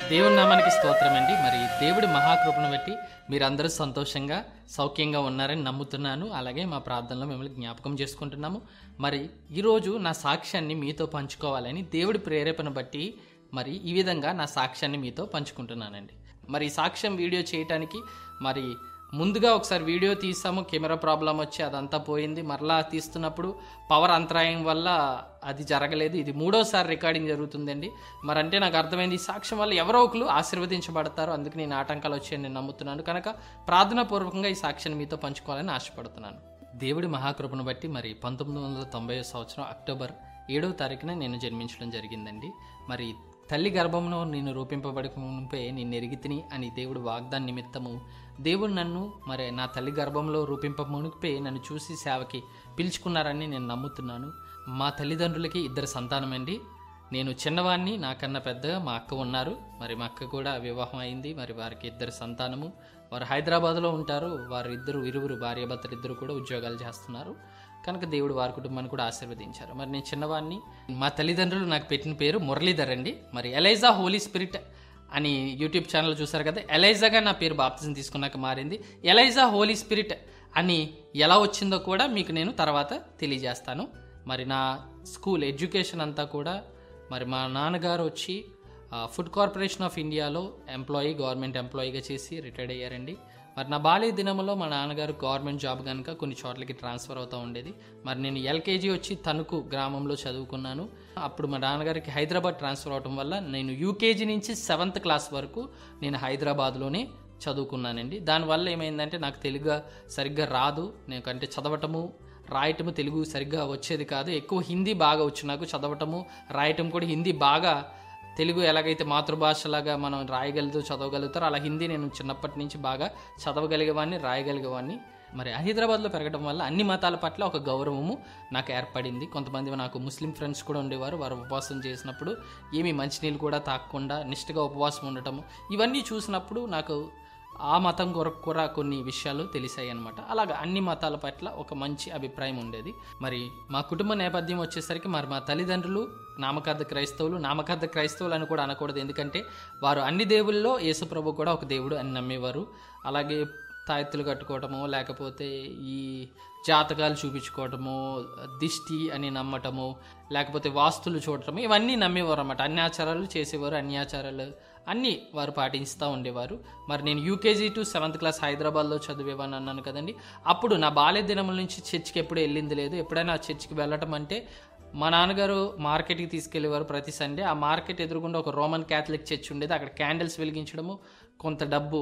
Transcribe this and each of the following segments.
దేవుని నామానికి స్తోత్రం అండి. మరి దేవుడి మహాకృపను బట్టి మీరందరూ సంతోషంగా సౌఖ్యంగా ఉన్నారని నమ్ముతున్నాను. అలాగే మా ప్రార్థనలో మిమ్మల్ని జ్ఞాపకం చేసుకుంటున్నాము. మరి ఈరోజు నా సాక్ష్యాన్ని మీతో పంచుకోవాలని దేవుడి ప్రేరేపణ బట్టి మరి ఈ విధంగా నా సాక్ష్యాన్ని మీతో పంచుకుంటున్నానండి. మరి ఈ సాక్ష్యం వీడియో చేయటానికి మరి ముందుగా ఒకసారి వీడియో తీసాము, కెమెరా ప్రాబ్లం వచ్చి అదంతా పోయింది. మరలా తీస్తున్నప్పుడు పవర్ అంతరాయం వల్ల అది జరగలేదు. ఇది మూడోసారి రికార్డింగ్ జరుగుతుందండి. మరి అంటే నాకు అర్థమైంది, ఈ సాక్ష్యం వల్ల ఎవరో ఒకరు ఆశీర్వదించబడతారు. అందుకు నేను ఆటంకాలు వచ్చాయని నేను నమ్ముతున్నాను. కనుక ప్రార్థనాపూర్వకంగా ఈ సాక్ష్యాన్ని మీతో పంచుకోవాలని ఆశపడుతున్నాను. దేవుడి మహాకృపను బట్టి మరి 1990 సంవత్సరం అక్టోబర్ 7వ తారీఖున నేను జన్మించడం జరిగిందండి. మరి తల్లి గర్భంలో నేను రూపింపబడక మునిపే నేను ఎరిగితిని అని దేవుడు వాగ్దాన నిమిత్తము దేవుడు నన్ను మరి నా తల్లి గర్భంలో రూపింప మునిపే నన్ను చూసి సేవకి పిలుచుకున్నారని నేను నమ్ముతున్నాను. మా తల్లిదండ్రులకి 2 సంతానమండి. నేను చిన్నవాడిని, నాకన్నా పెద్దగా మా అక్క ఉన్నారు. మరి మా అక్క కూడా వివాహం అయింది. మరి వారికి 2 సంతానము. వారు హైదరాబాద్లో ఉంటారు. వారు ఇరువురు భార్యాభర్తలు ఇద్దరు కూడా ఉద్యోగాలు చేస్తున్నారు. కనుక దేవుడు వారి కుటుంబాన్ని కూడా ఆశీర్వదించారు. మరి నేను చిన్నవాడిని. మా తల్లిదండ్రులు నాకు పెట్టిన పేరు మురళీధర్ అండి. మరి ఎలైజా హోలీ స్పిరిట్ అని యూట్యూబ్ ఛానల్ చూసారు కదా, ఎలైజాగా నా పేరు బాప్తిజం తీసుకున్నాక మారింది. ఎలైజా హోలీ స్పిరిట్ అని ఎలా వచ్చిందో కూడా మీకు నేను తర్వాత తెలియజేస్తాను. మరి నా స్కూల్ ఎడ్యుకేషన్ అంతా కూడా మరి మా నాన్నగారు వచ్చి ఫుడ్ కార్పొరేషన్ ఆఫ్ ఇండియాలో గవర్నమెంట్ ఎంప్లాయీగా చేసి రిటైర్డ్ అయ్యారండి. మరి నా బాల్య దినంలో మా నాన్నగారు గవర్నమెంట్ జాబ్ కనుక కొన్ని చోట్లకి ట్రాన్స్ఫర్ అవుతూ ఉండేది. మరి నేను ఎల్కేజీ వచ్చి తణుకు గ్రామంలో చదువుకున్నాను. అప్పుడు మా నాన్నగారికి హైదరాబాద్ ట్రాన్స్ఫర్ అవడం వల్ల నేను యూకేజీ నుంచి 7th క్లాస్ వరకు నేను హైదరాబాద్లోనే చదువుకున్నానండి. దానివల్ల ఏమైందంటే నాకు తెలుగు సరిగ్గా రాదు. అంటే చదవటము రాయటము తెలుగు సరిగ్గా వచ్చేది కాదు. ఎక్కువ హిందీ బాగా వచ్చు నాకు. చదవటము రాయటం కూడా హిందీ బాగా, తెలుగు ఎలాగైతే మాతృభాషలాగా మనం చదవగలుగుతారో అలా హిందీ నేను చిన్నప్పటి నుంచి బాగా చదవగలిగేవాడిని, రాయగలిగేవాడిని. మరి హైదరాబాద్లో పెరగడం వల్ల అన్ని మతాల పట్ల ఒక గౌరవము నాకు ఏర్పడింది. కొంతమంది నాకు ముస్లిం ఫ్రెండ్స్ కూడా ఉండేవారు. వారు ఉపవాసం చేసినప్పుడు ఏమీ మంచినీళ్ళు కూడా తాగకుండా నిష్ఠగా ఉపవాసం ఉండటము, ఇవన్నీ చూసినప్పుడు నాకు ఆ మతం కొరకు కూడా కొన్ని విషయాలు తెలిసాయి అనమాట. అలాగా అన్ని మతాల పట్ల ఒక మంచి అభిప్రాయం ఉండేది. మరి మా కుటుంబ నేపథ్యం వచ్చేసరికి మరి మా తల్లిదండ్రులు నామకార్థ క్రైస్తవులు అని కూడా అనకూడదు. ఎందుకంటే వారు అన్ని దేవుళ్ళలో యేసుప్రభు కూడా ఒక దేవుడు అని నమ్మేవారు. అలాగే తాయెత్తులు కట్టుకోవటము, లేకపోతే ఈ జాతకాలు చూపించుకోవటము, దిష్టి అని నమ్మటము, లేకపోతే వాస్తులు చూడటము, ఇవన్నీ నమ్మేవారు అన్నమాట. అన్ని ఆచారాలు చేసేవారు. అన్ని ఆచారాలు అన్నీ వారు పాటిస్తూ ఉండేవారు. మరి నేను యూకేజీ టు 7th క్లాస్ హైదరాబాద్లో చదివేవాని అన్నాను కదండి. అప్పుడు నా బాల్య దినముల నుంచి చర్చికి ఎప్పుడు వెళ్ళింది లేదు. ఎప్పుడైనా చర్చికి వెళ్ళటం అంటే మా నాన్నగారు మార్కెట్కి తీసుకెళ్లేవారు ప్రతి సండే. ఆ మార్కెట్ ఎదురుగుండా ఒక రోమన్ క్యాథలిక్ చర్చ్ ఉండేది. అక్కడ క్యాండిల్స్ వెలిగించడము, కొంత డబ్బు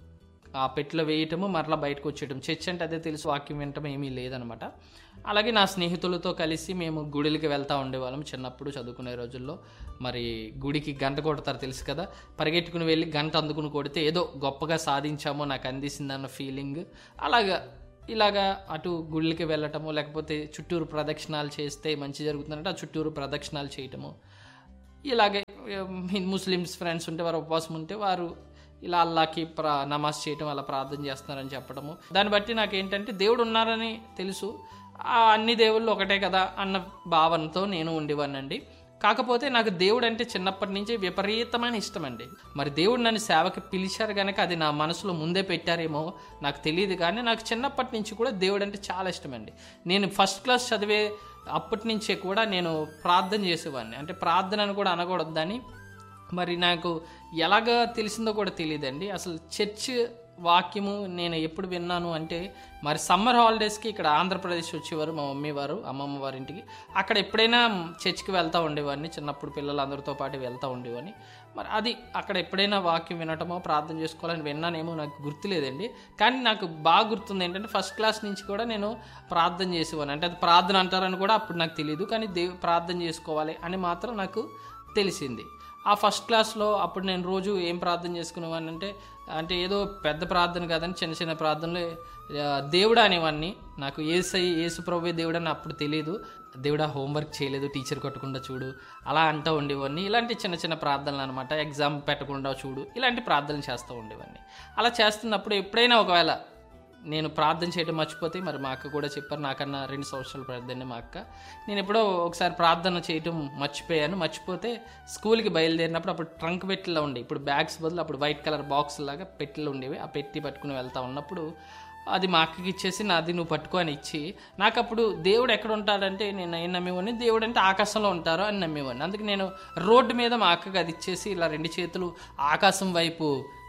ఆ పెట్టెలో వేయటము, మరలా బయటకు వచ్చేయటం. చర్చ్ అంటే అదే తెలుసు, వాక్యం వినటం ఏమీ లేదనమాట. అలాగే నా స్నేహితులతో కలిసి మేము గుడికి వెళ్తూ ఉండేవాళ్ళం చిన్నప్పుడు చదువుకునే రోజుల్లో. మరి గుడికి గంట కొడతారు తెలుసు కదా, పరిగెట్టుకుని వెళ్ళి గంట అందుకుని కొడితే ఏదో గొప్పగా సాధించామో నాకు అందిసిందన్న ఫీలింగ్. ఇలాగా అటు గుళ్ళకి వెళ్ళటము, లేకపోతే చుట్టూరు ప్రదక్షిణాలు చేస్తే మంచి జరుగుతుందంటే ఆ చుట్టూరు ప్రదక్షిణాలు చేయటము. ఇలాగే ముస్లిమ్స్ ఫ్రెండ్స్ ఉంటే వారు ఉపవాసం ఉంటే వారు ఇలా అల్లాకి నమాజ్ చేయటం, అలా ప్రార్థన చేస్తున్నారని చెప్పడము. దాన్ని బట్టి నాకేంటంటే దేవుడు ఉన్నారని తెలుసు, అన్ని దేవుళ్ళు ఒకటే కదా అన్న భావనతో నేను ఉండేవాడినండి. కాకపోతే నాకు దేవుడు అంటే చిన్నప్పటి నుంచి విపరీతమైన ఇష్టం అండి. మరి దేవుడు నన్ను సేవకి పిలిచారు కనుక అది నా మనసులో ముందే పెట్టారేమో నాకు తెలియదు, కానీ నాకు చిన్నప్పటి నుంచి కూడా దేవుడు అంటే చాలా ఇష్టం అండి. నేను 1st క్లాస్ చదివే అప్పటి నుంచే కూడా నేను ప్రార్థన చేసేవాడిని. అంటే ప్రార్థన అని కూడా అనకూడదని మరి నాకు ఎలాగ తెలిసిందో కూడా తెలియదండి. అసలు చర్చ్ వాక్యము నేను ఎప్పుడు విన్నాను అంటే మరి సమ్మర్ హాలిడేస్కి ఇక్కడ ఆంధ్రప్రదేశ్ వచ్చేవారు మా మమ్మీ వారు, అమ్మమ్మ వారి ఇంటికి. అక్కడ ఎప్పుడైనా చర్చ్కి వెళ్తూ ఉండేవాడిని. చిన్నప్పుడు పిల్లలందరితో పాటు వెళ్తూ ఉండేవాడిని. మరి అది అక్కడ ఎప్పుడైనా వాక్యం వినటమో ప్రార్థన చేసుకోవాలని విన్నానేమో నాకు గుర్తులేదండి. కానీ నాకు బాగా గుర్తుంది ఏంటంటే 1st క్లాస్ నుంచి కూడా నేను ప్రార్థన చేసేవాడిని. అంటే అది ప్రార్థన అంటారని కూడా అప్పుడు నాకు తెలియదు, కానీ ప్రార్థన చేసుకోవాలి అని మాత్రం నాకు తెలిసింది. ఆ 1st క్లాస్లో అప్పుడు నేను రోజు ఏం ప్రార్థన చేసుకునేవాడిని అంటే ఏదో పెద్ద ప్రార్థన కాదని చిన్న చిన్న ప్రార్థనలు దేవుడా అనేవాడిని. నాకు యేసు ప్రభువే దేవుడు అని అప్పుడు తెలియదు. దేవుడా హోంవర్క్ చేయలేదు, టీచర్ కొట్టకుండా చూడు, అలా అంటూ ఉండేవాడిని. ఇలాంటి చిన్న చిన్న ప్రార్థనలు అనమాట. ఎగ్జామ్ పెట్టకుండా చూడు, ఇలాంటి ప్రార్థనలు చేస్తూ ఉండేవాడిని. అలా చేస్తున్నప్పుడు ఎప్పుడైనా ఒకవేళ నేను ప్రార్థన చేయడం మర్చిపోతే, మరి మా అక్క కూడా చెప్పారు, నాకన్నా 2 సంవత్సరాలు పెద్దండి మా అక్క. నేను ఎప్పుడో ఒకసారి ప్రార్థన చేయడం మర్చిపోతే స్కూల్కి బయలుదేరినప్పుడు అప్పుడు ట్రంక్ పెట్టిలో ఉండే, ఇప్పుడు బ్యాగ్స్ బదులు అప్పుడు వైట్ కలర్ బాక్స్ లాగా పెట్టిలో ఉండేవి, ఆ పెట్టి పట్టుకుని వెళ్తా ఉన్నప్పుడు అది మా అక్కకి ఇచ్చేసి, నాది నువ్వు పట్టుకో అని ఇచ్చి, నాకు అప్పుడు దేవుడు ఎక్కడ ఉంటాడంటే నేను ఏం నమ్మేవాడిని, దేవుడు అంటే ఆకాశంలో ఉంటారు అని నమ్మేవాడిని. అందుకే నేను రోడ్డు మీద మా అక్కకి అది ఇచ్చేసి ఇలా 2 చేతులు ఆకాశం వైపు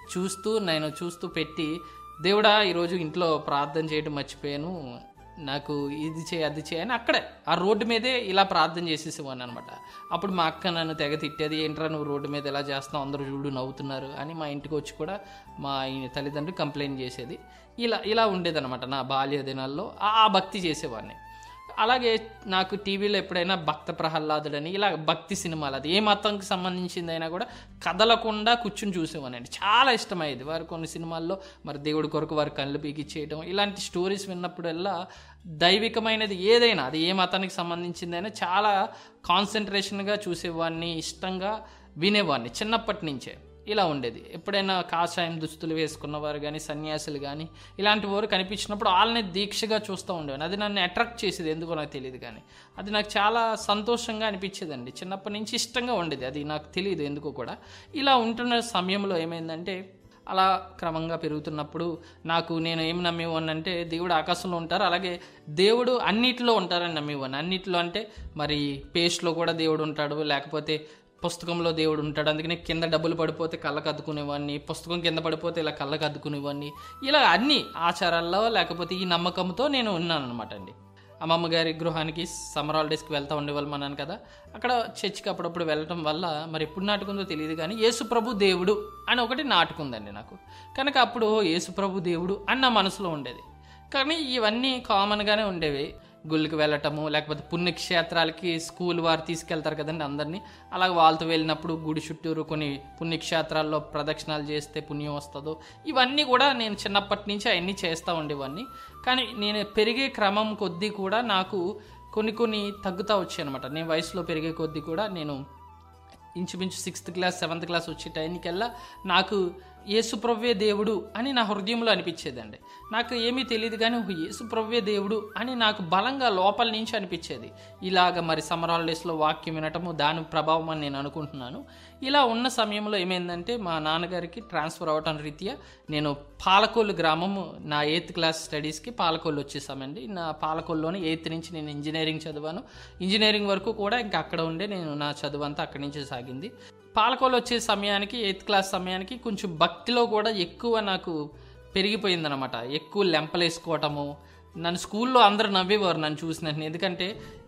చూస్తూ పెట్టి, దేవుడా ఈరోజు ఇంట్లో ప్రార్థన చేయడం మర్చిపోయాను, నాకు ఇది చేయి అది చేయని అక్కడే ఆ రోడ్డు మీదే ఇలా ప్రార్థన చేసేసేవాడిని అనమాట. అప్పుడు మా అక్క నన్ను తెగ తిట్టేది, ఏంట్రా నువ్వు రోడ్డు మీద ఎలా చేస్తావు, అందరూ చూడు నవ్వుతున్నారు అని మా ఇంటికి వచ్చి కూడా మా తల్లిదండ్రులు కంప్లైంట్ చేసేది. ఇలా ఉండేదన్నమాట నా బాల్య దినాల్లో. ఆ భక్తి చేసేవాడిని. అలాగే నాకు టీవీలో ఎప్పుడైనా భక్త ప్రహ్లాదుడని ఇలా భక్తి సినిమాలు, అది ఏ మతంకి సంబంధించిందైనా కూడా కదలకుండా కూర్చుని చూసేవానండి. చాలా ఇష్టమయ్యేది. వారు కొన్ని సినిమాల్లో మరి దేవుడి కొరకు వారు కళ్ళు పీకిచ్చేయడం, ఇలాంటి స్టోరీస్ విన్నప్పుడల్లా దైవికమైనది ఏదైనా, అది ఏ మతానికి సంబంధించిందైనా చాలా కాన్సన్ట్రేషన్గా చూసేవాడిని, ఇష్టంగా వినేవాడిని చిన్నప్పటి నుంచే. ఇలా ఉండేది. ఎప్పుడైనా కాషాయం దుస్తులు వేసుకున్నవారు కానీ, సన్యాసులు కానీ ఇలాంటి వారు కనిపించినప్పుడు వాళ్ళని దీక్షగా చూస్తూ ఉండేవాడిని. అది నన్ను అట్రాక్ట్ చేసేది, ఎందుకో నాకు తెలియదు కానీ అది నాకు చాలా సంతోషంగా అనిపించేదండి. చిన్నప్పటి నుంచి ఇష్టంగా ఉండేది, అది నాకు తెలియదు ఎందుకో కూడా. ఇలా ఉంటున్న సమయంలో ఏమైందంటే, అలా క్రమంగా పెరుగుతున్నప్పుడు నేను ఏం నమ్మేవాడిని అంటే, దేవుడు ఆకాశంలో ఉంటారు, అలాగే దేవుడు అన్నిటిలో ఉంటారని నమ్మేవాడిని. అన్నిటిలో అంటే మరి పేస్ట్లో కూడా దేవుడు ఉంటాడు, లేకపోతే పుస్తకంలో దేవుడు ఉంటాడు, అందుకని కింద డబ్బులు పడిపోతే కళ్ళకు అద్దుకునేవాడిని, పుస్తకం కింద పడిపోతే ఇలా కళ్ళకు అద్దుకునేవాడిని. ఇలా అన్ని ఆచారాల్లో లేకపోతే ఈ నమ్మకంతో నేను ఉన్నాను అనమాట అండి. అమ్మమ్మ గారి గృహానికి సమ్మర్ హాలిడేస్కి వెళ్తూ ఉండేవాళ్ళు అన్నాను కదా, అక్కడ చర్చికి అప్పుడప్పుడు వెళ్ళటం వల్ల మరి ఎప్పుడు నాటుకుందో తెలియదు కానీ యేసు ప్రభు దేవుడు అని ఒకటి నాటుకుందండి నాకు. కనుక అప్పుడు యేసు ప్రభు దేవుడు అని నా మనసులో ఉండేది. కానీ ఇవన్నీ కామన్గానే ఉండేవి. గుళ్ళకి వెళ్ళటము, లేకపోతే పుణ్యక్షేత్రాలకి స్కూల్ వారు తీసుకెళ్తారు కదండి అందరినీ, అలాగే వాళ్ళతో వెళ్ళినప్పుడు గుడి చుట్టూరు కొన్ని పుణ్యక్షేత్రాల్లో ప్రదక్షిణాలు చేస్తే పుణ్యం వస్తుందో, ఇవన్నీ కూడా నేను చిన్నప్పటి నుంచి అవన్నీ చేస్తూ ఉండేవాడిని. కానీ నేను పెరిగే క్రమం కొద్దీ కూడా నాకు కొన్ని తగ్గుతూ వచ్చాయి అనమాట. నేను వయసులో పెరిగే కొద్దీ కూడా నేను ఇంచుమించు 6th క్లాస్ 7th క్లాస్ వచ్చే టైంకల్లా నాకు యేసుప్రవ్వే దేవుడు అని నా హృదయంలో అనిపించేదండి. నాకు ఏమీ తెలియదు కానీ యేసుప్రవ్వే దేవుడు అని నాకు బలంగా లోపల నుంచి అనిపించేది. ఇలాగ మరి సమ్మర్ హాలిడేస్లో వాక్యం వినటము దాని ప్రభావం అని నేను అనుకుంటున్నాను. ఇలా ఉన్న సమయంలో ఏమైందంటే, మా నాన్నగారికి ట్రాన్స్ఫర్ అవ్వటం రీత్యా నేను పాలకొల్లు గ్రామము నా 8th క్లాస్ స్టడీస్కి పాలకొల్లు వచ్చేసామండి. నా పాలకొల్లులోని 8th నుంచి నేను ఇంజనీరింగ్ చదివాను. ఇంజనీరింగ్ వరకు కూడా ఇంకా అక్కడ ఉండే నేను నా చదువు అంతా అక్కడి నుంచే సాగింది. పాలకొల్లు వచ్చే సమయానికి 8th క్లాస్ సమయానికి కొంచెం భక్తిలో కూడా ఎక్కువ నాకు పెరిగిపోయిందనమాట. ఎక్కువ లెంపలేసుకోవటము, నన్ను స్కూల్లో అందరూ నవ్వేవారు నన్ను చూసినట్టు. ఎందుకంటే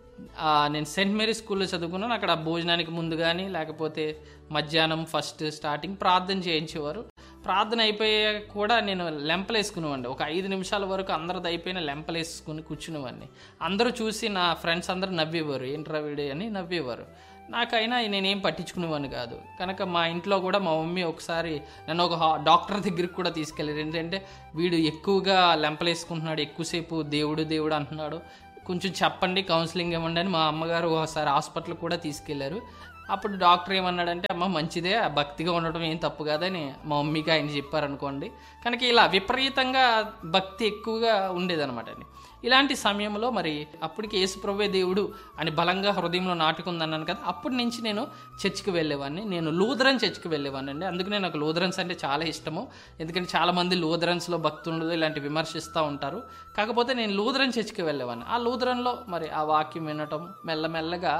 నేను సెయింట్ మేరీ స్కూల్లో చదువుకున్నాను. అక్కడ భోజనానికి ముందు కానీ లేకపోతే మధ్యాహ్నం ఫస్ట్ స్టార్టింగ్ ప్రార్థన చేయించేవారు. ప్రార్థన అయిపోయాక కూడా నేను లెంపలేసుకునేవాడిని. ఒక 5 నిమిషాల వరకు అందరిది అయిపోయిన లెంపలేసుకుని కూర్చునేవాడిని. అందరూ చూసి నా ఫ్రెండ్స్ అందరూ నవ్వేవారు, ఏంట్రా వీడే అని నవ్వేవారు. నాకైనా నేనేం పట్టించుకునేవాడిని కాదు. కనుక మా ఇంట్లో కూడా మా మమ్మీ ఒకసారి నన్ను ఒక డాక్టర్ దగ్గరికి కూడా తీసుకెళ్ళారు. ఏంటంటే వీడు ఎక్కువగా లెంపలేసుకుంటున్నాడు, ఎక్కువసేపు దేవుడు దేవుడు అంటున్నాడు, కొంచెం చెప్పండి, కౌన్సిలింగ్ ఇవ్వండి అని మా అమ్మగారు ఒకసారి హాస్పిటల్ కూడా తీసుకెళ్లారు. అప్పుడు డాక్టర్ ఏమన్నాడంటే, అమ్మ మంచిదే, భక్తిగా ఉండటం ఏం తప్పు కాదని మా మమ్మీకి ఆయన చెప్పారనుకోండి. కనుక ఇలా విపరీతంగా భక్తి ఎక్కువగా ఉండేదన్నమాట అండి. ఇలాంటి సమయంలో మరి అప్పటికి యేసుప్రభువే దేవుడు అని బలంగా హృదయంలో నాటుకుందన్నాను కదా, అప్పటి నుంచి నేను చర్చికి వెళ్ళేవాడిని. నేను లూథరన్ చర్చికి వెళ్ళేవాడిని అండి. అందుకనే నాకు లూథరన్స్ అంటే చాలా ఇష్టము. ఎందుకంటే చాలామంది లూథరన్స్లో భక్తి ఉండదు ఇలాంటి విమర్శిస్తూ ఉంటారు. కాకపోతే నేను లూథరన్ చర్చికి వెళ్ళేవాడిని. ఆ లూథరన్లో మరి ఆ వాక్యం వినటం మెల్లమెల్లగా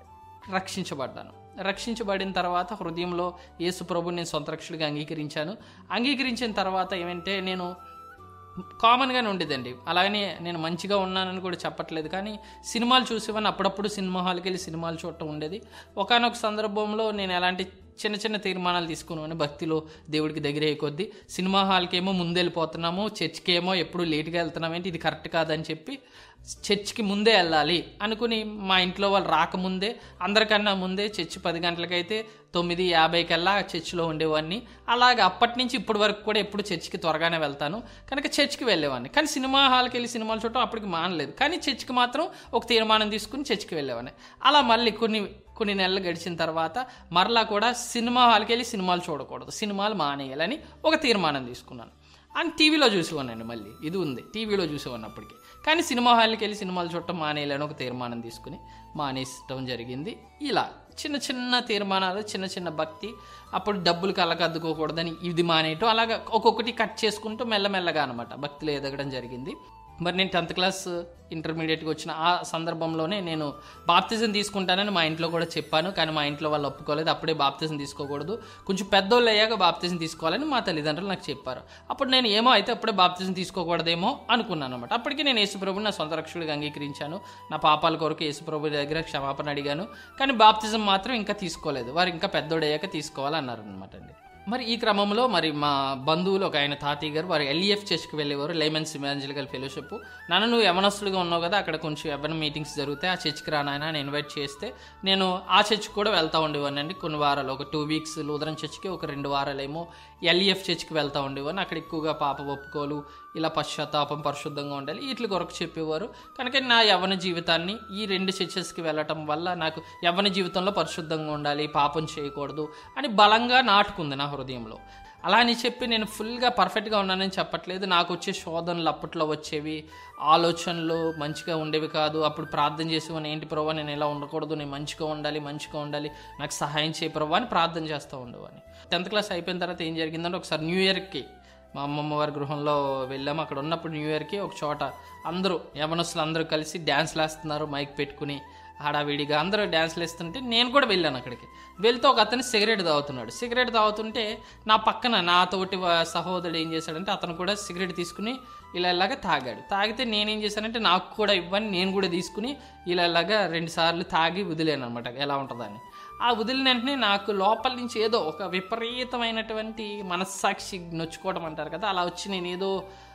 రక్షించబడిన తర్వాత హృదయంలో యేసు ప్రభుని నేను సొంత రక్షకుడిగా అంగీకరించిన తర్వాత ఏమంటే, నేను కామన్గానే ఉండేదండి. అలాగని నేను మంచిగా ఉన్నానని కూడా చెప్పట్లేదు, కానీ సినిమాలు చూసేవాడిని. అప్పుడప్పుడు సినిమా హాల్కి వెళ్ళి సినిమాలు చూడటం ఉండేది. ఒకానొక సందర్భంలో నేను ఎలాంటి చిన్న తీర్మానాలు తీసుకున్నాను భక్తిలో దేవుడికి దగ్గర అయ్యే కొద్దీ. సినిమా హాల్కి ఏమో ముందు వెళ్ళిపోతున్నాము, చర్చికి ఏమో ఎప్పుడు లేట్గా వెళ్తున్నాము, ఏంటి ఇది కరెక్ట్ కాదని చెప్పి చర్చికి ముందే వెళ్ళాలి అనుకుని మా ఇంట్లో వాళ్ళు రాకముందే, అందరికన్నా ముందే చర్చి 10 గంటలకైతే 9:50 చర్చిలో ఉండేవాడిని. అలాగే అప్పటి నుంచి ఇప్పటి వరకు కూడా ఎప్పుడు చర్చికి త్వరగానే వెళ్తాను. కనుక చర్చికి వెళ్ళేవాడిని. కానీ సినిమా హాల్కి వెళ్ళి సినిమాలు చూడటం అప్పటికి మానలేదు. కానీ చర్చికి మాత్రం ఒక తీర్మానం తీసుకుని చర్చికి వెళ్ళేవాడిని. అలా మళ్ళీ కొన్ని నెలలు గడిచిన తర్వాత మరలా కూడా సినిమా హాల్కి వెళ్ళి సినిమాలు చూడకూడదు, సినిమాలు మానేయాలని ఒక తీర్మానం తీసుకున్నాను. అని టీవీలో చూసేవాడినండి. మళ్ళీ ఇది ఉంది, టీవీలో చూసేవాడిని అప్పటికి. కానీ సినిమా హాల్కి వెళ్ళి సినిమాలు చూడటం మానేయాలని ఒక తీర్మానం తీసుకుని మానేయటం జరిగింది. ఇలా చిన్న చిన్న తీర్మానాలు, చిన్న చిన్న భక్తి, అప్పుడు డబ్బులు కళ్ళకద్దుకోకూడదని ఇది మానేయటం, అలాగా ఒక్కొక్కటి కట్ చేసుకుంటూ మెల్లమెల్లగా అనమాట భక్తిలో ఎదగడం జరిగింది. మరి నేను 10th క్లాస్ ఇంటర్మీడియట్కి వచ్చిన ఆ సందర్భంలోనే నేను బాప్తిజం తీసుకుంటానని మా ఇంట్లో కూడా చెప్పాను. కానీ మా ఇంట్లో వాళ్ళు ఒప్పుకోలేదు. అప్పుడే బాప్తిజం తీసుకోకూడదు, కొంచెం పెద్దోళ్ళు అయ్యాక బాప్తిజం తీసుకోవాలని మా తల్లిదండ్రులు నాకు చెప్పారు. అప్పుడు నేను ఏమో అయితే అప్పుడే బాప్తిజం తీసుకోకూడదేమో అనుకున్నాను అనమాట. అప్పటికి నేను యేసుప్రభుని నా సొంత రక్షకుడిగా అంగీకరించాను. నా పాపాల కొరకు యేసుప్రభు దగ్గర క్షమాపణ అడిగాను. కానీ బాప్తిజం మాత్రం ఇంకా తీసుకోలేదు. వారు ఇంకా పెద్దోడయ్యాక తీసుకోవాలన్నారు అనమాట అండి. మరి ఈ క్రమంలో మరి మా బంధువులు ఒక ఆయన తాతయ్య గారు, వారు ఎల్ఈఎఫ్ చర్చ్కి వెళ్ళేవారు, లైమెన్స్ ఇవాంజలికల్ ఫెలోషిప్. నన్ను నువ్వు యవనస్తులుగా ఉన్నావు కదా, అక్కడ కొంచెం యవన మీటింగ్స్ జరుగుతాయి, ఆ చర్చ్కి రానాయన అని ఇన్వైట్ చేస్తే నేను ఆ చర్చ్కి కూడా వెళ్తూ ఉండేవాడిని అండి. కొన్ని వారాలు, ఒక 2 వీక్స్ లూథరన్ చర్చ్కి, ఒక 2 వారాలేమో ఎల్ఈఎఫ్ చర్చ్కి వెళ్తూ ఉండేవాడిని. అక్కడ ఎక్కువగా పాప ఒప్పుకోలు, ఇలా పశ్చాత్తాపం, పరిశుద్ధంగా ఉండాలి, వీటి కొరకు చెప్పేవారు. కనుక నా యవ్వన జీవితాన్ని ఈ 2 చర్చెస్కి వెళ్ళటం వల్ల నాకు యవ్వన జీవితంలో పరిశుద్ధంగా ఉండాలి, పాపం చేయకూడదు అని బలంగా నాటుకుంది నా హృదయంలో. అలా అని చెప్పి నేను ఫుల్గా పర్ఫెక్ట్గా ఉన్నానని చెప్పట్లేదు. నాకు వచ్చే శోధనలు అప్పట్లో వచ్చేవి, ఆలోచనలు మంచిగా ఉండేవి కాదు. అప్పుడు ప్రార్థన చేసేవాడిని, ఏంటి ప్రభావ నేను ఇలా ఉండకూడదు, నేను మంచిగా ఉండాలి, నాకు సహాయం చేయ ప్రభావ అని ప్రార్థన చేస్తూ ఉండేవాడిని. 10th క్లాస్ అయిపోయిన తర్వాత ఏం జరిగిందంటే, ఒకసారి న్యూ ఇయర్కి మా అమ్మమ్మ వారి గృహంలో వెళ్ళాము. అక్కడ ఉన్నప్పుడు న్యూ ఇయర్కి ఒక చోట అందరూ యవనస్తులు అందరూ కలిసి డ్యాన్స్లు వేస్తున్నారు, మైక్ పెట్టుకుని హడావిడిగా అందరూ డ్యాన్స్లు వేస్తుంటే నేను కూడా వెళ్ళాను. అక్కడికి వెళ్తే ఒక అతను సిగరెట్ తాగుతున్నాడు. సిగరెట్ తాగుతుంటే నా పక్కన నా తోటి సహోదరుడు ఏం చేశాడంటే, అతను కూడా సిగరెట్ తీసుకుని ఇలాగా తాగాడు. తాగితే నేనేం చేశానంటే, నాకు కూడా ఇవ్వని నేను కూడా తీసుకుని ఇలాగా 2 సార్లు తాగి వదిలేను అనమాట, ఎలా ఉంటుందని. ఆ వదిలిన వెంటనే నాకు లోపల నుంచి ఏదో ఒక విపరీతమైనటువంటి మనస్సాక్షి నొచ్చుకోవడం అంటారు కదా, అలా వచ్చి నేను ఏదో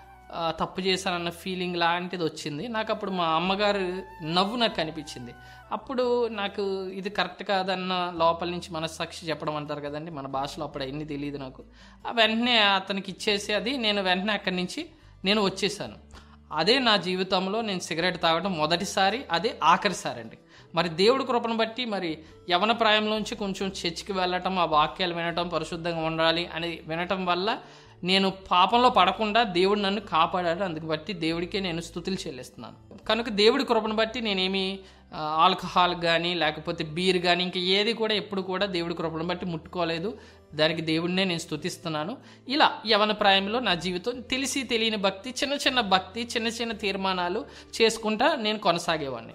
తప్పు చేశానన్న ఫీలింగ్ లాంటిది వచ్చింది నాకు. అప్పుడు మా అమ్మగారు నవ్వు నాకు కనిపించింది. అప్పుడు నాకు ఇది కరెక్ట్ కాదన్న లోపల నుంచి మనస్సాక్షి చెప్పడం అంటారు కదండి, మన భాషలో అప్పుడు అవన్నీ తెలియదు నాకు. వెంటనే అతనికి ఇచ్చేసి అది నేను వెంటనే అక్కడి నుంచి నేను వచ్చేసాను. అదే నా జీవితంలో నేను సిగరెట్ తాగడం మొదటిసారి, అదే ఆఖరిసారి అండి. మరి దేవుడి కృపను బట్టి మరి యవన ప్రాయంలోంచి కొంచెం చర్చికి వెళ్ళటం, ఆ వాక్యాలు వినటం, పరిశుద్ధంగా ఉండాలి అని వినటం వల్ల నేను పాపంలో పడకుండా దేవుడు నన్ను కాపాడాడు. అందుకు బట్టి దేవుడికే నేను స్తుతులు చెల్లిస్తున్నాను. కనుక దేవుడి కృపను బట్టి నేనేమి ఆల్కహాల్ కానీ లేకపోతే బీర్ కానీ ఇంకా ఏది కూడా ఎప్పుడు కూడా దేవుడి కృపను బట్టి ముట్టుకోలేదు. దానికి దేవుడినే నేను స్తుతిస్తున్నాను. ఇలా యవన ప్రాయంలో నా జీవితం తెలిసి తెలియని భక్తి, చిన్న చిన్న తీర్మానాలు చేసుకుంటా నేను కొనసాగేవాడిని.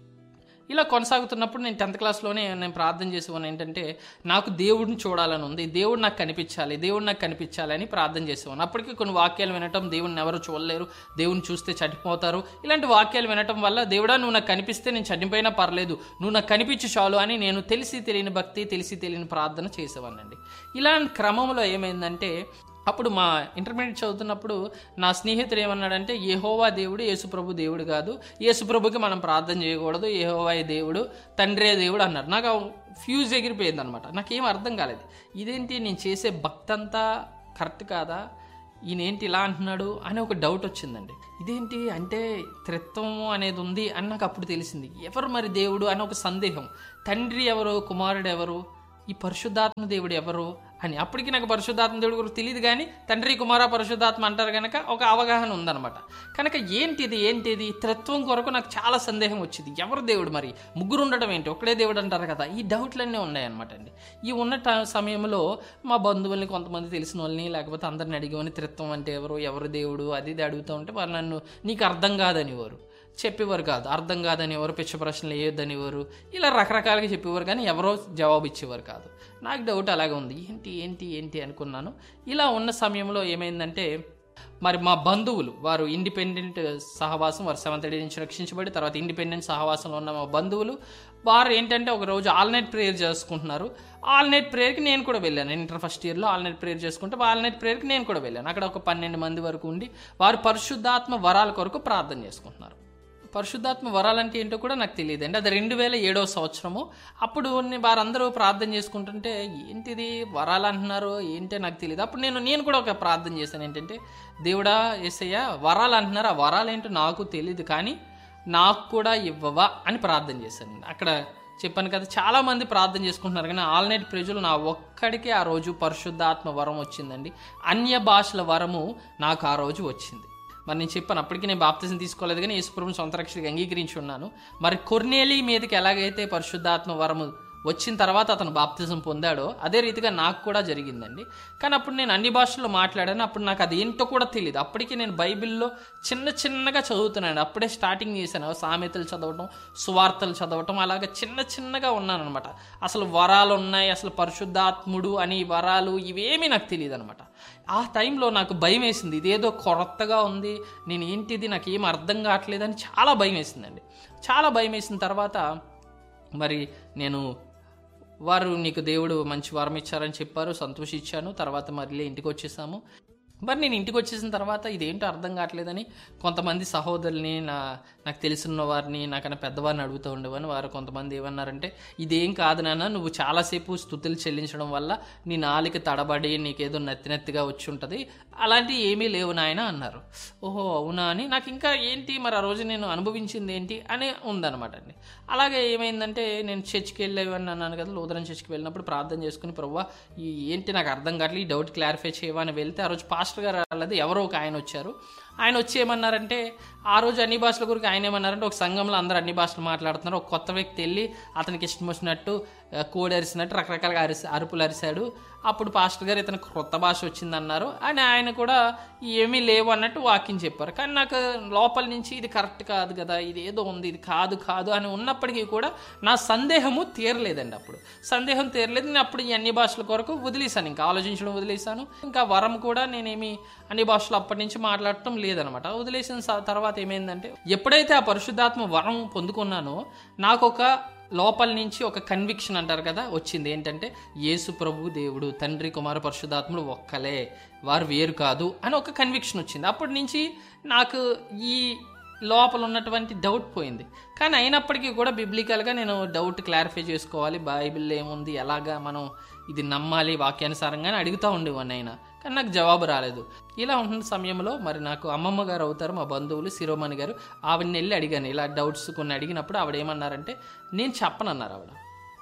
ఇలా కొనసాగుతున్నప్పుడు నేను 10th క్లాస్లోనే నేను ప్రార్థన చేసేవాడిని, ఏంటంటే నాకు దేవుడిని చూడాలని ఉంది, దేవుడు నాకు కనిపించాలి అని ప్రార్థన చేసేవాడిని. అప్పటికి కొన్ని వాక్యాలు వినటం, దేవుడిని ఎవరు చూడలేరు, దేవుని చూస్తే చనిపోతారు, ఇలాంటి వాక్యాలు వినటం వల్ల, దేవుడా నువ్వు నాకు కనిపిస్తే నేను చనిపోయినా పర్లేదు, నువ్వు నాకు కనిపించు చాలు అని నేను తెలిసి తెలియని భక్తి, తెలిసి తెలియని ప్రార్థన చేసేవాడిని అండి. ఇలాంటి క్రమంలో ఏమైందంటే, అప్పుడు మా ఇంటర్మీడియట్ చదువుతున్నప్పుడు నా స్నేహితుడు ఏమన్నాడంటే, యెహోవా దేవుడు యేసుప్రభు దేవుడు కాదు, యేసుప్రభుకి మనం ప్రార్థన చేయకూడదు, యెహోవా దేవుడు, తండ్రే దేవుడు అన్నారు. నాకు ఆ ఫ్యూజ్ ఎగిరిపోయింది అనమాట. నాకేం అర్థం కాలేదు, ఇదేంటి నేను చేసే భక్తి అంతా కరెక్ట్ కాదా, ఈయనేంటి ఇలా అంటున్నాడు అని ఒక డౌట్ వచ్చిందండి. ఇదేంటి అంటే త్రిత్వము అనేది ఉంది అని నాకు అప్పుడు తెలిసింది. ఎవరు మరి దేవుడు అని ఒక సందేహం. తండ్రి ఎవరు, కుమారుడు ఎవరు, ఈ పరిశుద్ధాత్మ దేవుడు ఎవరు అని. అప్పటికి నాకు పరిశుద్ధాత్మ దేవుడు గురించి తెలియదు, కానీ తండ్రి, కుమార, పరిశుద్ధాత్మ అంటారు కనుక ఒక అవగాహన ఉందన్నమాట. కనుక ఏంటిది త్రిత్వం కొరకు నాకు చాలా సందేహం వచ్చింది. ఎవరు దేవుడు, మరి ముగ్గురు ఉండడం ఏంటి, ఒకడే దేవుడు అంటారు కదా, ఈ డౌట్లన్నీ ఉన్నాయన్నమాట అండి. ఈ ఉన్న సమయంలో మా బంధువుల్ని, కొంతమంది తెలిసిన వాళ్ళని, లేకపోతే అందరిని అడిగేవాని త్రిత్వం అంటే ఎవరు దేవుడు అది అడుగుతూ ఉంటే వాళ్ళు నన్ను నీకు అర్థం కాదనివారు, చెప్పేవారు కాదు, అర్థం కాదనేవారు, పిచ్చ ప్రశ్నలు వేయొద్దనేవారు, ఇలా రకరకాలుగా చెప్పేవారు, కానీ ఎవరో జవాబు ఇచ్చేవారు కాదు. నాకు డౌట్ అలాగే ఉంది, ఏంటి అనుకున్నాను. ఇలా ఉన్న సమయంలో ఏమైందంటే, మరి మా బంధువులు వారు ఇండిపెండెంట్ సహవాసం, వారు 7th డే నుంచి రక్షించబడి తర్వాత ఇండిపెండెంట్ సహవాసంలో ఉన్న మా బంధువులు వారు ఏంటంటే ఒక రోజు ఆల్ నైట్ ప్రేయర్ చేసుకుంటున్నారు. ఆల్ నైట్ ప్రేయర్కి నేను కూడా వెళ్ళాను. ఇంటర్ ఫస్ట్ ఇయర్లో ఆల్ నైట్ ప్రేయర్ చేసుకుంటే ఆల్ నైట్ ప్రేయర్కి నేను కూడా వెళ్ళాను. అక్కడ ఒక 12 మంది వరకు ఉండి వారు పరిశుద్ధాత్మ వరాల కొరకు ప్రార్థన చేసుకుంటున్నారు. పరిశుద్ధాత్మ వరాలంటే ఏంటో కూడా నాకు తెలియదు అండి. అది 2007వ సంవత్సరము. అప్పుడు వారందరూ ప్రార్థన చేసుకుంటుంటే ఏంటిది వరాలు అంటున్నారు ఏంటో నాకు తెలియదు. అప్పుడు నేను కూడా ఒక ప్రార్థన చేశాను, ఏంటంటే దేవుడా యేసయ్య వరాలు అంటున్నారు, ఆ వరాలు ఏంటో నాకు తెలియదు, కానీ నాకు కూడా ఇవ్వవా అని ప్రార్థన చేశాను. అక్కడ చెప్పాను కదా, చాలామంది ప్రార్థన చేసుకుంటున్నారు, కానీ ఆల్నైట్ ప్రజలు నా ఒక్కడికే ఆ రోజు పరిశుద్ధాత్మ వరం వచ్చిందండి. అన్య భాషల వరము నాకు ఆ రోజు వచ్చింది. మరి నేను చెప్పాను, అప్పటికి నేను బాప్తిజం తీసుకోలేదు, కానీ యేసుప్రభుని సొంత రక్షకుడిగా అంగీకరించి ఉన్నాను. మరి కొర్నేలి మీదకి ఎలాగైతే పరిశుద్ధాత్మ వరము వచ్చిన తర్వాత అతను బాప్తిజం పొందాడో అదే రీతిగా నాకు కూడా జరిగిందండి. కానీ అప్పుడు నేను అన్ని భాషల్లో మాట్లాడాను. అప్పుడు నాకు అది ఏంటో కూడా తెలియదు. అప్పటికి నేను బైబిల్లో చిన్నగా చదువుతున్నాను. అప్పుడే స్టార్టింగ్ చేశాను. సామెతలు చదవటం, సువార్తలు చదవటం, అలాగే చిన్నగా ఉన్నాను అనమాట. అసలు వరాలు ఉన్నాయి, అసలు పరిశుద్ధాత్ముడు అని వరాలు ఇవేమీ నాకు తెలియదు అనమాట. ఆ టైంలో నాకు భయం వేసింది. ఇదేదో కొత్తగా ఉంది, నేను ఏంటిది, నాకు ఏం అర్థం కావట్లేదని చాలా భయం వేసిందండి. చాలా భయం వేసిన తర్వాత మరి నేను వారు నీకు దేవుడు మంచి వరం ఇచ్చారని చెప్పారు, సంతోషించాను. తర్వాత మళ్ళీ ఇంటికి వచ్చేసాము. మరి నేను ఇంటికి వచ్చేసిన తర్వాత ఇదేంటో అర్థం కావట్లేదని కొంతమంది సహోదరుల్ని, నాకు తెలిసిన వారిని, నాకన్నా పెద్దవారిని అడుగుతూ ఉండేవాని. వారు కొంతమంది ఏమన్నారంటే, ఇదేం కాదు నాన్న, నువ్వు చాలాసేపు స్తుతులు చెల్లించడం వల్ల నీ నాలుక తడబడి నీకేదో నెత్తిగా వచ్చి ఉంటుంది, అలాంటివి ఏమీ లేవు నాయన అన్నారు. ఓహో అవునా అని నాకు ఇంకా ఏంటి మరి ఆ రోజు నేను అనుభవించింది ఏంటి అని ఉందన్నమాట అండి. అలాగే ఏమైందంటే, నేను చర్చికి వెళ్ళేవాడిని అన్నాను కదా, లూథరన్ చర్చికి వెళ్ళినప్పుడు ప్రార్థన చేసుకుని, ప్రభువా ఏంటి నాకు అర్థం కావట్లేదు, ఈ డౌట్ క్లారిఫై చేయవా అని వెళ్తే, ఆ రోజు పాస్టర్ గారు వాళ్ళది ఎవరో ఒక ఆయన వచ్చారు. ఆయన వచ్చి ఏమన్నారంటే, ఆ రోజు అన్ని భాషల గురించి ఆయన ఏమన్నారంటే, ఒక సంఘంలో అందరూ అన్ని భాషలు మాట్లాడుతున్నారు, ఒక కొత్త వ్యక్తి వెళ్ళి అతనికి ఇష్టం వచ్చినట్టు కోడి అరిసినట్టు రకరకాలుగా అరుపులు అరిశాడు. అప్పుడు పాస్టర్ గారు ఇతనికి కొత్త భాష వచ్చిందన్నారు అని ఆయన కూడా ఏమీ లేవు అన్నట్టు వాక్యం చెప్పారు. కానీ నాకు లోపల నుంచి ఇది కరెక్ట్ కాదు కదా, ఇది ఏదో ఉంది, ఇది కాదు అని ఉన్నప్పటికీ కూడా నా సందేహము తీరలేదండి. అప్పుడు సందేహం తీరలేదు. నేను అప్పుడు ఈ అన్ని భాషల కొరకు వదిలేశాను, ఇంకా ఆలోచించడం వదిలేశాను. ఇంకా వరం కూడా నేనేమి అన్ని భాషలు అప్పటి నుంచి మాట్లాడటం లేదనమాట. వదిలేసిన తర్వాత ఏమైందంటే, ఎప్పుడైతే ఆ పరిశుద్ధాత్మ వరం పొందుకున్నానో నాకు ఒక లోపల నుంచి ఒక కన్విక్షన్ అంటారు కదా వచ్చింది. ఏంటంటే, యేసు ప్రభు దేవుడు, తండ్రి కుమార పరిశుద్ధాత్ముడు ఒక్కలే, వారు వేరు కాదు అని ఒక కన్విక్షన్ వచ్చింది. అప్పటి నుంచి నాకు ఈ లోపల ఉన్నటువంటి డౌట్ పోయింది. కానీ అయినప్పటికీ కూడా బిబ్లికల్గా నేను డౌట్ క్లారిఫై చేసుకోవాలి, బైబిల్లో ఏముంది, ఎలాగా మనం ఇది నమ్మాలి వాక్యానుసారంగానే అడుగుతూ ఉండేవాడిని అయినా. కానీ నాకు జవాబు రాలేదు. ఇలా ఉంటున్న సమయంలో మరి నాకు అమ్మమ్మ గారు అవుతారు, మా బంధువులు శిరోమణి గారు, ఆవిడని వెళ్ళి అడిగాను. ఇలా డౌట్స్ కొన్ని అడిగినప్పుడు ఆవిడ ఏమన్నారంటే, నేను చెప్పనన్నారు ఆవిడ,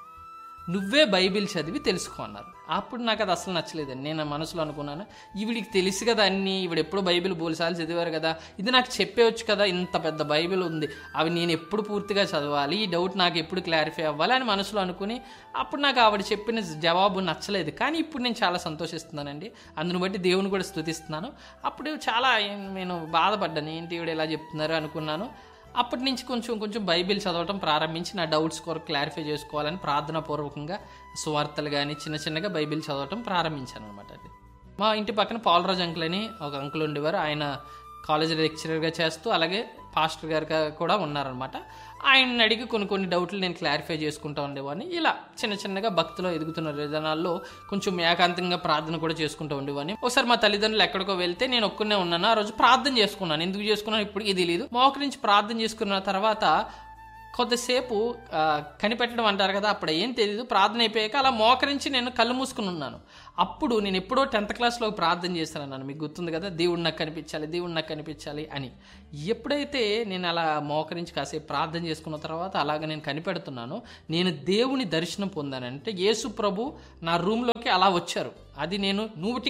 నువ్వే బైబిల్ చదివి తెలుసుకో అన్నారు. అప్పుడు నాకు అది అసలు నచ్చలేదండి. నేను మనసులో అనుకున్నాను, ఈవిడికి తెలుసు కదా అన్నీ, ఈవిడ ఎప్పుడు బైబిల్ బోల్సార్లు చదివారు కదా, ఇది నాకు చెప్పేవచ్చు కదా, ఇంత పెద్ద బైబిల్ ఉంది, అవి నేను ఎప్పుడు పూర్తిగా చదవాలి, ఈ డౌట్ నాకు ఎప్పుడు క్లారిఫై అవ్వాలి అని మనసులో అనుకుని, అప్పుడు నాకు ఆవిడ చెప్పిన జవాబు నచ్చలేదు. కానీ ఇప్పుడు నేను చాలా సంతోషిస్తున్నానండి, అందును బట్టి దేవుని కూడా స్తుతిస్తున్నాను. అప్పుడు చాలా నేను బాధపడ్డాను, ఏంటి ఈవిడ ఎలా చెప్తున్నారు అనుకున్నాను. అప్పటి నుంచి కొంచెం బైబిల్ చదవటం ప్రారంభించి నా డౌట్స్ కొరకు క్లారిఫై చేసుకోవాలని ప్రార్థనాపూర్వకంగా సువార్తలు కానీ చిన్నగా బైబిల్ చదవటం ప్రారంభించాను అనమాట. అది మా ఇంటి పక్కన పాలరాజు అంకుల్ అని ఒక అంకుల్ ఉండేవారు. ఆయన కాలేజీలో లెక్చరర్గా చేస్తూ అలాగే పాస్టర్ గారుగా కూడా ఉన్నారనమాట. ఆయన్ని అడిగి కొన్ని డౌట్లు నేను క్లారిఫై చేసుకుంటూ ఉండేవాడిని. ఇలా చిన్నగా భక్తిలో ఎదుగుతున్న విధానాల్లో కొంచెం ఏకాంతంగా ప్రార్థన కూడా చేసుకుంటూ ఉండేవాడిని. ఒకసారి మా తల్లిదండ్రులు ఎక్కడికో వెళ్తే నేను ఒక్కనే ఉన్నాను. ఆ రోజు ప్రార్థన చేసుకున్నాను. ఎందుకు చేసుకున్నాను ఇప్పటికీ తెలియదు. మోకరించి ప్రార్థన చేసుకున్న తర్వాత కొద్దిసేపు కనిపెట్టడం అంటారు కదా, అప్పుడు ఏం తెలియదు. ప్రార్థన అయిపోయాక అలా మోకరించి నేను కళ్ళు మూసుకుని ఉన్నాను. అప్పుడు నేను ఎప్పుడో 10th క్లాస్లో ప్రార్థన చేస్తానన్నాను, మీకు గుర్తుంది కదా, దేవుడు నాకు కనిపించాలి అని. ఎప్పుడైతే నేను అలా మోకరించి కాసేపు ప్రార్థన చేసుకున్న తర్వాత అలాగ నేను కనిపెడుతున్నాను, నేను దేవుని దర్శనం పొందానంటే యేసు ప్రభు నా రూమ్లోకి అలా వచ్చారు. అది నేను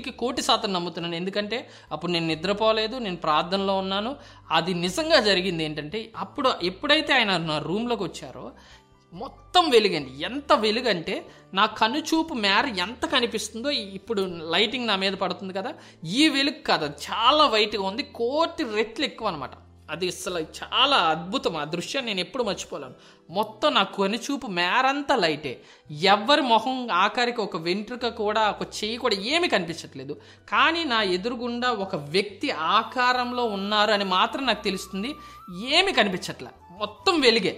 100% నమ్ముతున్నాను. ఎందుకంటే అప్పుడు నేను నిద్రపోలేదు, నేను ప్రార్థనలో ఉన్నాను. అది నిజంగా జరిగింది. ఏంటంటే అప్పుడు ఎప్పుడైతే ఆయన నా రూమ్లోకి వచ్చారో మొత్తం వెలుగండి. ఎంత వెలుగంటే నా కనుచూపు మేర ఎంత కనిపిస్తుందో, ఇప్పుడు లైటింగ్ నా మీద పడుతుంది కదా, ఈ వెలుగు కాదు, అది చాలా వైట్గా ఉంది, 1,000,000 రెట్లు ఎక్కువ అనమాట. అది అసలు చాలా అద్భుతం. ఆ దృశ్యాన్ని నేను ఎప్పుడు మర్చిపోలేను. మొత్తం నా కనుచూపు మేరంతా లైటే, ఎవరి మొహం ఆఖరికి ఒక వెంట్రుక కూడా, ఒక చెయ్యి కూడా ఏమీ కనిపించట్లేదు. కానీ నా ఎదురుగుండా ఒక వ్యక్తి ఆకారంలో ఉన్నారు అని మాత్రం నాకు తెలుస్తుంది. ఏమీ కనిపించట్లే, మొత్తం వెలుగే.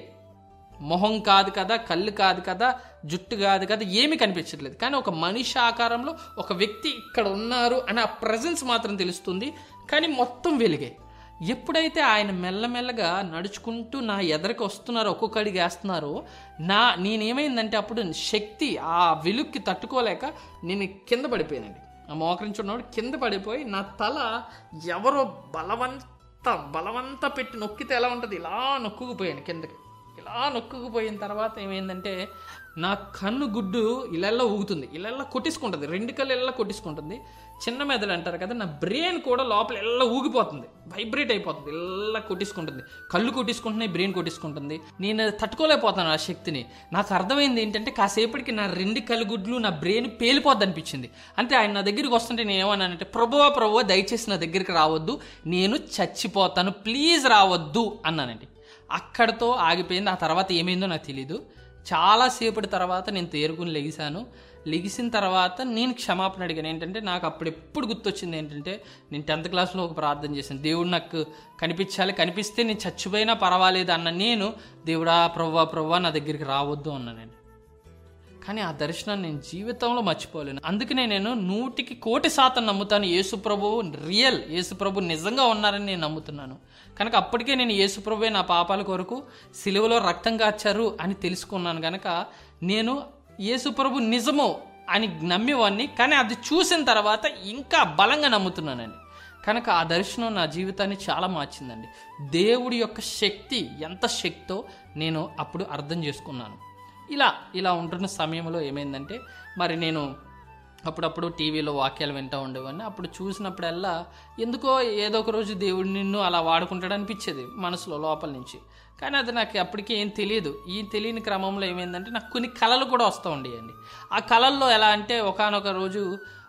మొహం కాదు కదా, కళ్ళు కాదు కదా, జుట్టు కాదు కదా, ఏమీ కనిపించట్లేదు. కానీ ఒక మనిషి ఆకారంలో ఒక వ్యక్తి ఇక్కడ ఉన్నారు అని ఆ ప్రెజెన్స్ మాత్రం తెలుస్తుంది. కానీ మొత్తం వెలుగే. ఎప్పుడైతే ఆయన మెల్లమెల్లగా నడుచుకుంటూ నా ఎదరికి వస్తున్నారో, ఒక్కొక్క అడిగి వేస్తున్నారో, నేనేమైందంటే అప్పుడు శక్తి ఆ వెలుగుకి తట్టుకోలేక నేను కింద పడిపోయానండి. ఆ మోకరించున్నవాడు కింద పడిపోయి నా తల ఎవరో బలవంత పెట్టి నొక్కితే ఎలా ఉంటుంది, ఇలా నొక్కుకుపోయాను కిందకి. ఇలా నొక్కుకుపోయిన తర్వాత ఏమైందంటే నా కన్ను గుడ్డు ఇలా ఊగుతుంది, ఇలా కొట్టేసుకుంటుంది, 2 కళ్ళు ఇలా కొట్టేసుకుంటుంది. చిన్న మెదడు అంటారు కదా, నా బ్రెయిన్ కూడా లోపల ఇలా ఊగిపోతుంది, వైబ్రేట్ అయిపోతుంది, ఇలా కొట్టేసుకుంటుంది. కళ్ళు కొట్టేసుకుంటున్నాయి, బ్రెయిన్ కొట్టేసుకుంటుంది. నేను తట్టుకోలేకపోతాను ఆ శక్తిని. నాకు అర్థమైంది ఏంటంటే కాసేపటికి నా 2 కళ్ళు గుడ్లు నా బ్రెయిన్ పేలిపోద్ది అనిపించింది. అంటే ఆయన నా దగ్గరికి వస్తుంటే నేను ఏమన్నానంటే, ప్రభువా దయచేసి నా దగ్గరికి రావద్దు, నేను చచ్చిపోతాను, ప్లీజ్ రావద్దు అన్నానండి. అక్కడతో ఆగిపోయింది. ఆ తర్వాత ఏమైందో నాకు తెలీదు. చాలాసేపటి తర్వాత నేను తేరుకుని లెగిసిన తర్వాత నేను క్షమాపణ అడిగాను. ఏంటంటే నాకు అప్పుడెప్పుడు గుర్తొచ్చింది ఏంటంటే, నేను 10th క్లాస్లో ఒక ప్రార్థన చేశాను. దేవుడు నాకు కనిపిస్తే నేను చచ్చిపోయినా పర్వాలేదు అన్న నేను, దేవుడా ప్రభువా నా దగ్గరికి రావద్దు అన్నానండి. కానీ ఆ దర్శనాన్ని నేను జీవితంలో మర్చిపోలేను. అందుకనే నేను 100% నమ్ముతాను, యేసుప్రభువు రియల్, యేసుప్రభు నిజంగా ఉన్నారని నేను నమ్ముతున్నాను. కనుక అప్పటికే నేను యేసుప్రభువే నా పాపాల కొరకు సిలువలో రక్తం కార్చారు అని తెలుసుకున్నాను. కనుక నేను యేసుప్రభు నిజము అని నమ్మేవాడిని. కానీ అది చూసిన తర్వాత ఇంకా బలంగా నమ్ముతున్నానండి. కనుక ఆ దర్శనం నా జీవితాన్ని చాలా మార్చిందండి. దేవుడి యొక్క శక్తి ఎంత శక్తో నేను అప్పుడు అర్థం చేసుకున్నాను. ఇలా ఉంటున్న సమయంలో ఏమైందంటే, మరి నేను అప్పుడప్పుడు టీవీలో వాక్యాలు వింటూ ఉండేవాడిని. అప్పుడు చూసినప్పుడల్లా ఎందుకో ఏదో ఒక రోజు దేవుడు నిన్ను అలా వాడుకుంటాడు అనిపించేది మనసులో లోపల నుంచి. కానీ అది నాకు అప్పటికి ఏం తెలియదు. ఈ తెలియని క్రమంలో ఏమైందంటే, నాకు కొన్ని కళలు కూడా వస్తూ ఉండేయండి. ఆ కళల్లో ఎలా అంటే, ఒకానొక రోజు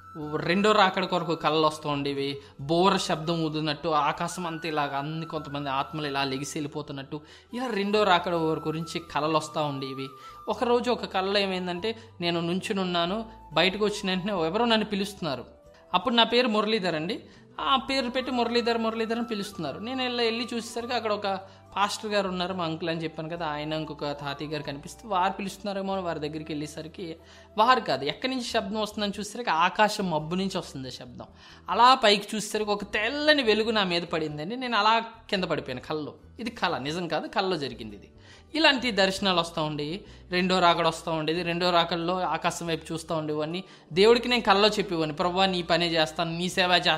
2వ రాకడ కొరకు కళలు వస్తూ ఉండేవి. బోర శబ్దం ఊదున్నట్టు, ఆకాశం అంతా ఇలాగ కొంతమంది ఆత్మలు ఇలా లెగిసి వెళ్ళిపోతున్నట్టు, ఇలా 2వ రాకడ గురించి కళలు వస్తూ ఉండేవి. ఒకరోజు ఒక కళలో ఏమైందంటే, నేను నుంచునున్నాను, బయటకు వచ్చిన వెంటనే ఎవరో నన్ను పిలుస్తున్నారు. అప్పుడు నా పేరు మురళీధర్ అండి. ఆ పేరు పెట్టి మురళీధర్ అని పిలుస్తున్నారు. నేను వెళ్ళి చూసేసరికి అక్కడ ఒక పాస్టర్ గారు ఉన్నారు, మా అంకుల్ అని చెప్పాను కదా, ఆయన ఇంకొక తాతయ్య గారు కనిపిస్తే వారు పిలుస్తున్నారేమో అని వారి దగ్గరికి వెళ్ళేసరికి వారు కాదు, ఎక్కడి నుంచి శబ్దం వస్తుందని చూసేసరికి ఆకాశం మబ్బు నుంచి వస్తుంది శబ్దం. అలా పైకి చూసేసరికి ఒక తెల్లని వెలుగు నా మీద పడిందండి. నేను అలా కింద పడిపోయాను కల్లో. ఇది కళ, నిజం కాదు, కల్లో జరిగింది ఇది. ఇలాంటి దర్శనాలు వస్తూ ఉండేవి. 2వ రాకడ వస్తూ ఉండేది. 2వ రాకడలో ఆకాశం వైపు చూస్తూ ఉండేవాడిని. దేవుడికి నేను కల్లో చెప్పేవాడిని, ప్రభువా నీ పనే చేస్తాను, నీ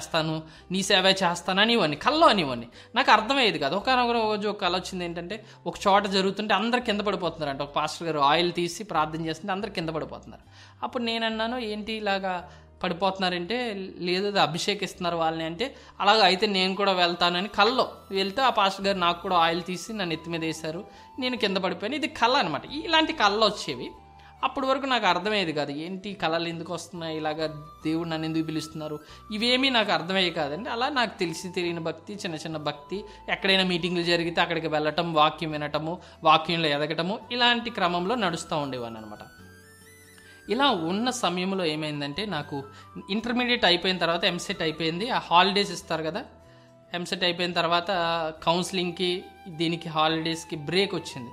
సేవ చేస్తాను అనేవాడిని, కల్లో అనేవాడిని. నాకు అర్థమయ్యేది కాదు. ఒకనొక రోజు ఒక కళ వచ్చింది ఏంటంటే, ఒక చోట జరుగుతుంటే అందరు కింద పడిపోతున్నారు అంటే, ఒక పాస్టర్ గారు ఆయిల్ తీసి ప్రార్థన చేస్తుంటే అందరు కింద పడిపోతున్నారు. అప్పుడు నేను అన్నాను, ఏంటి ఇలాగా పడిపోతున్నారంటే, లేదు అది అభిషేకిస్తున్నారు వాళ్ళని అంటే, అలాగే అయితే నేను కూడా వెళ్తానని కల్లో వెళ్తే ఆ పాస్టర్ గారు నాకు కూడా ఆయిల్ తీసి నన్ను ఎత్తి మీద వేశారు. నేను కింద పడిపోయాను. ఇది కళ అనమాట. ఇలాంటి కళలు వచ్చేవి. అప్పటి వరకు నాకు అర్థమయ్యేది కాదు, ఏంటి కళలు ఎందుకు వస్తున్నాయి, ఇలాగా దేవుడు నన్ను ఎందుకు పిలుస్తున్నారు, ఇవేమీ నాకు అర్థమయ్యేది కాదండి. అలా నాకు తెలియని భక్తి, చిన్న భక్తి, ఎక్కడైనా మీటింగ్లు జరిగితే అక్కడికి వెళ్ళటం, వాక్యం వినటము, వాక్యంలో ఎదగటము, ఇలాంటి క్రమంలో నడుస్తూ ఉండేవాడిని అనమాట. ఇలా ఉన్న సమయంలో ఏమైందంటే, నాకు ఇంటర్మీడియట్ అయిపోయిన తర్వాత ఎంసెట్ అయిపోయింది. ఆ హాలిడేస్ ఇస్తారు కదా, ఎంసెట్ అయిపోయిన తర్వాత కౌన్సిలింగ్కి దీనికి హాలిడేస్కి బ్రేక్ వచ్చింది.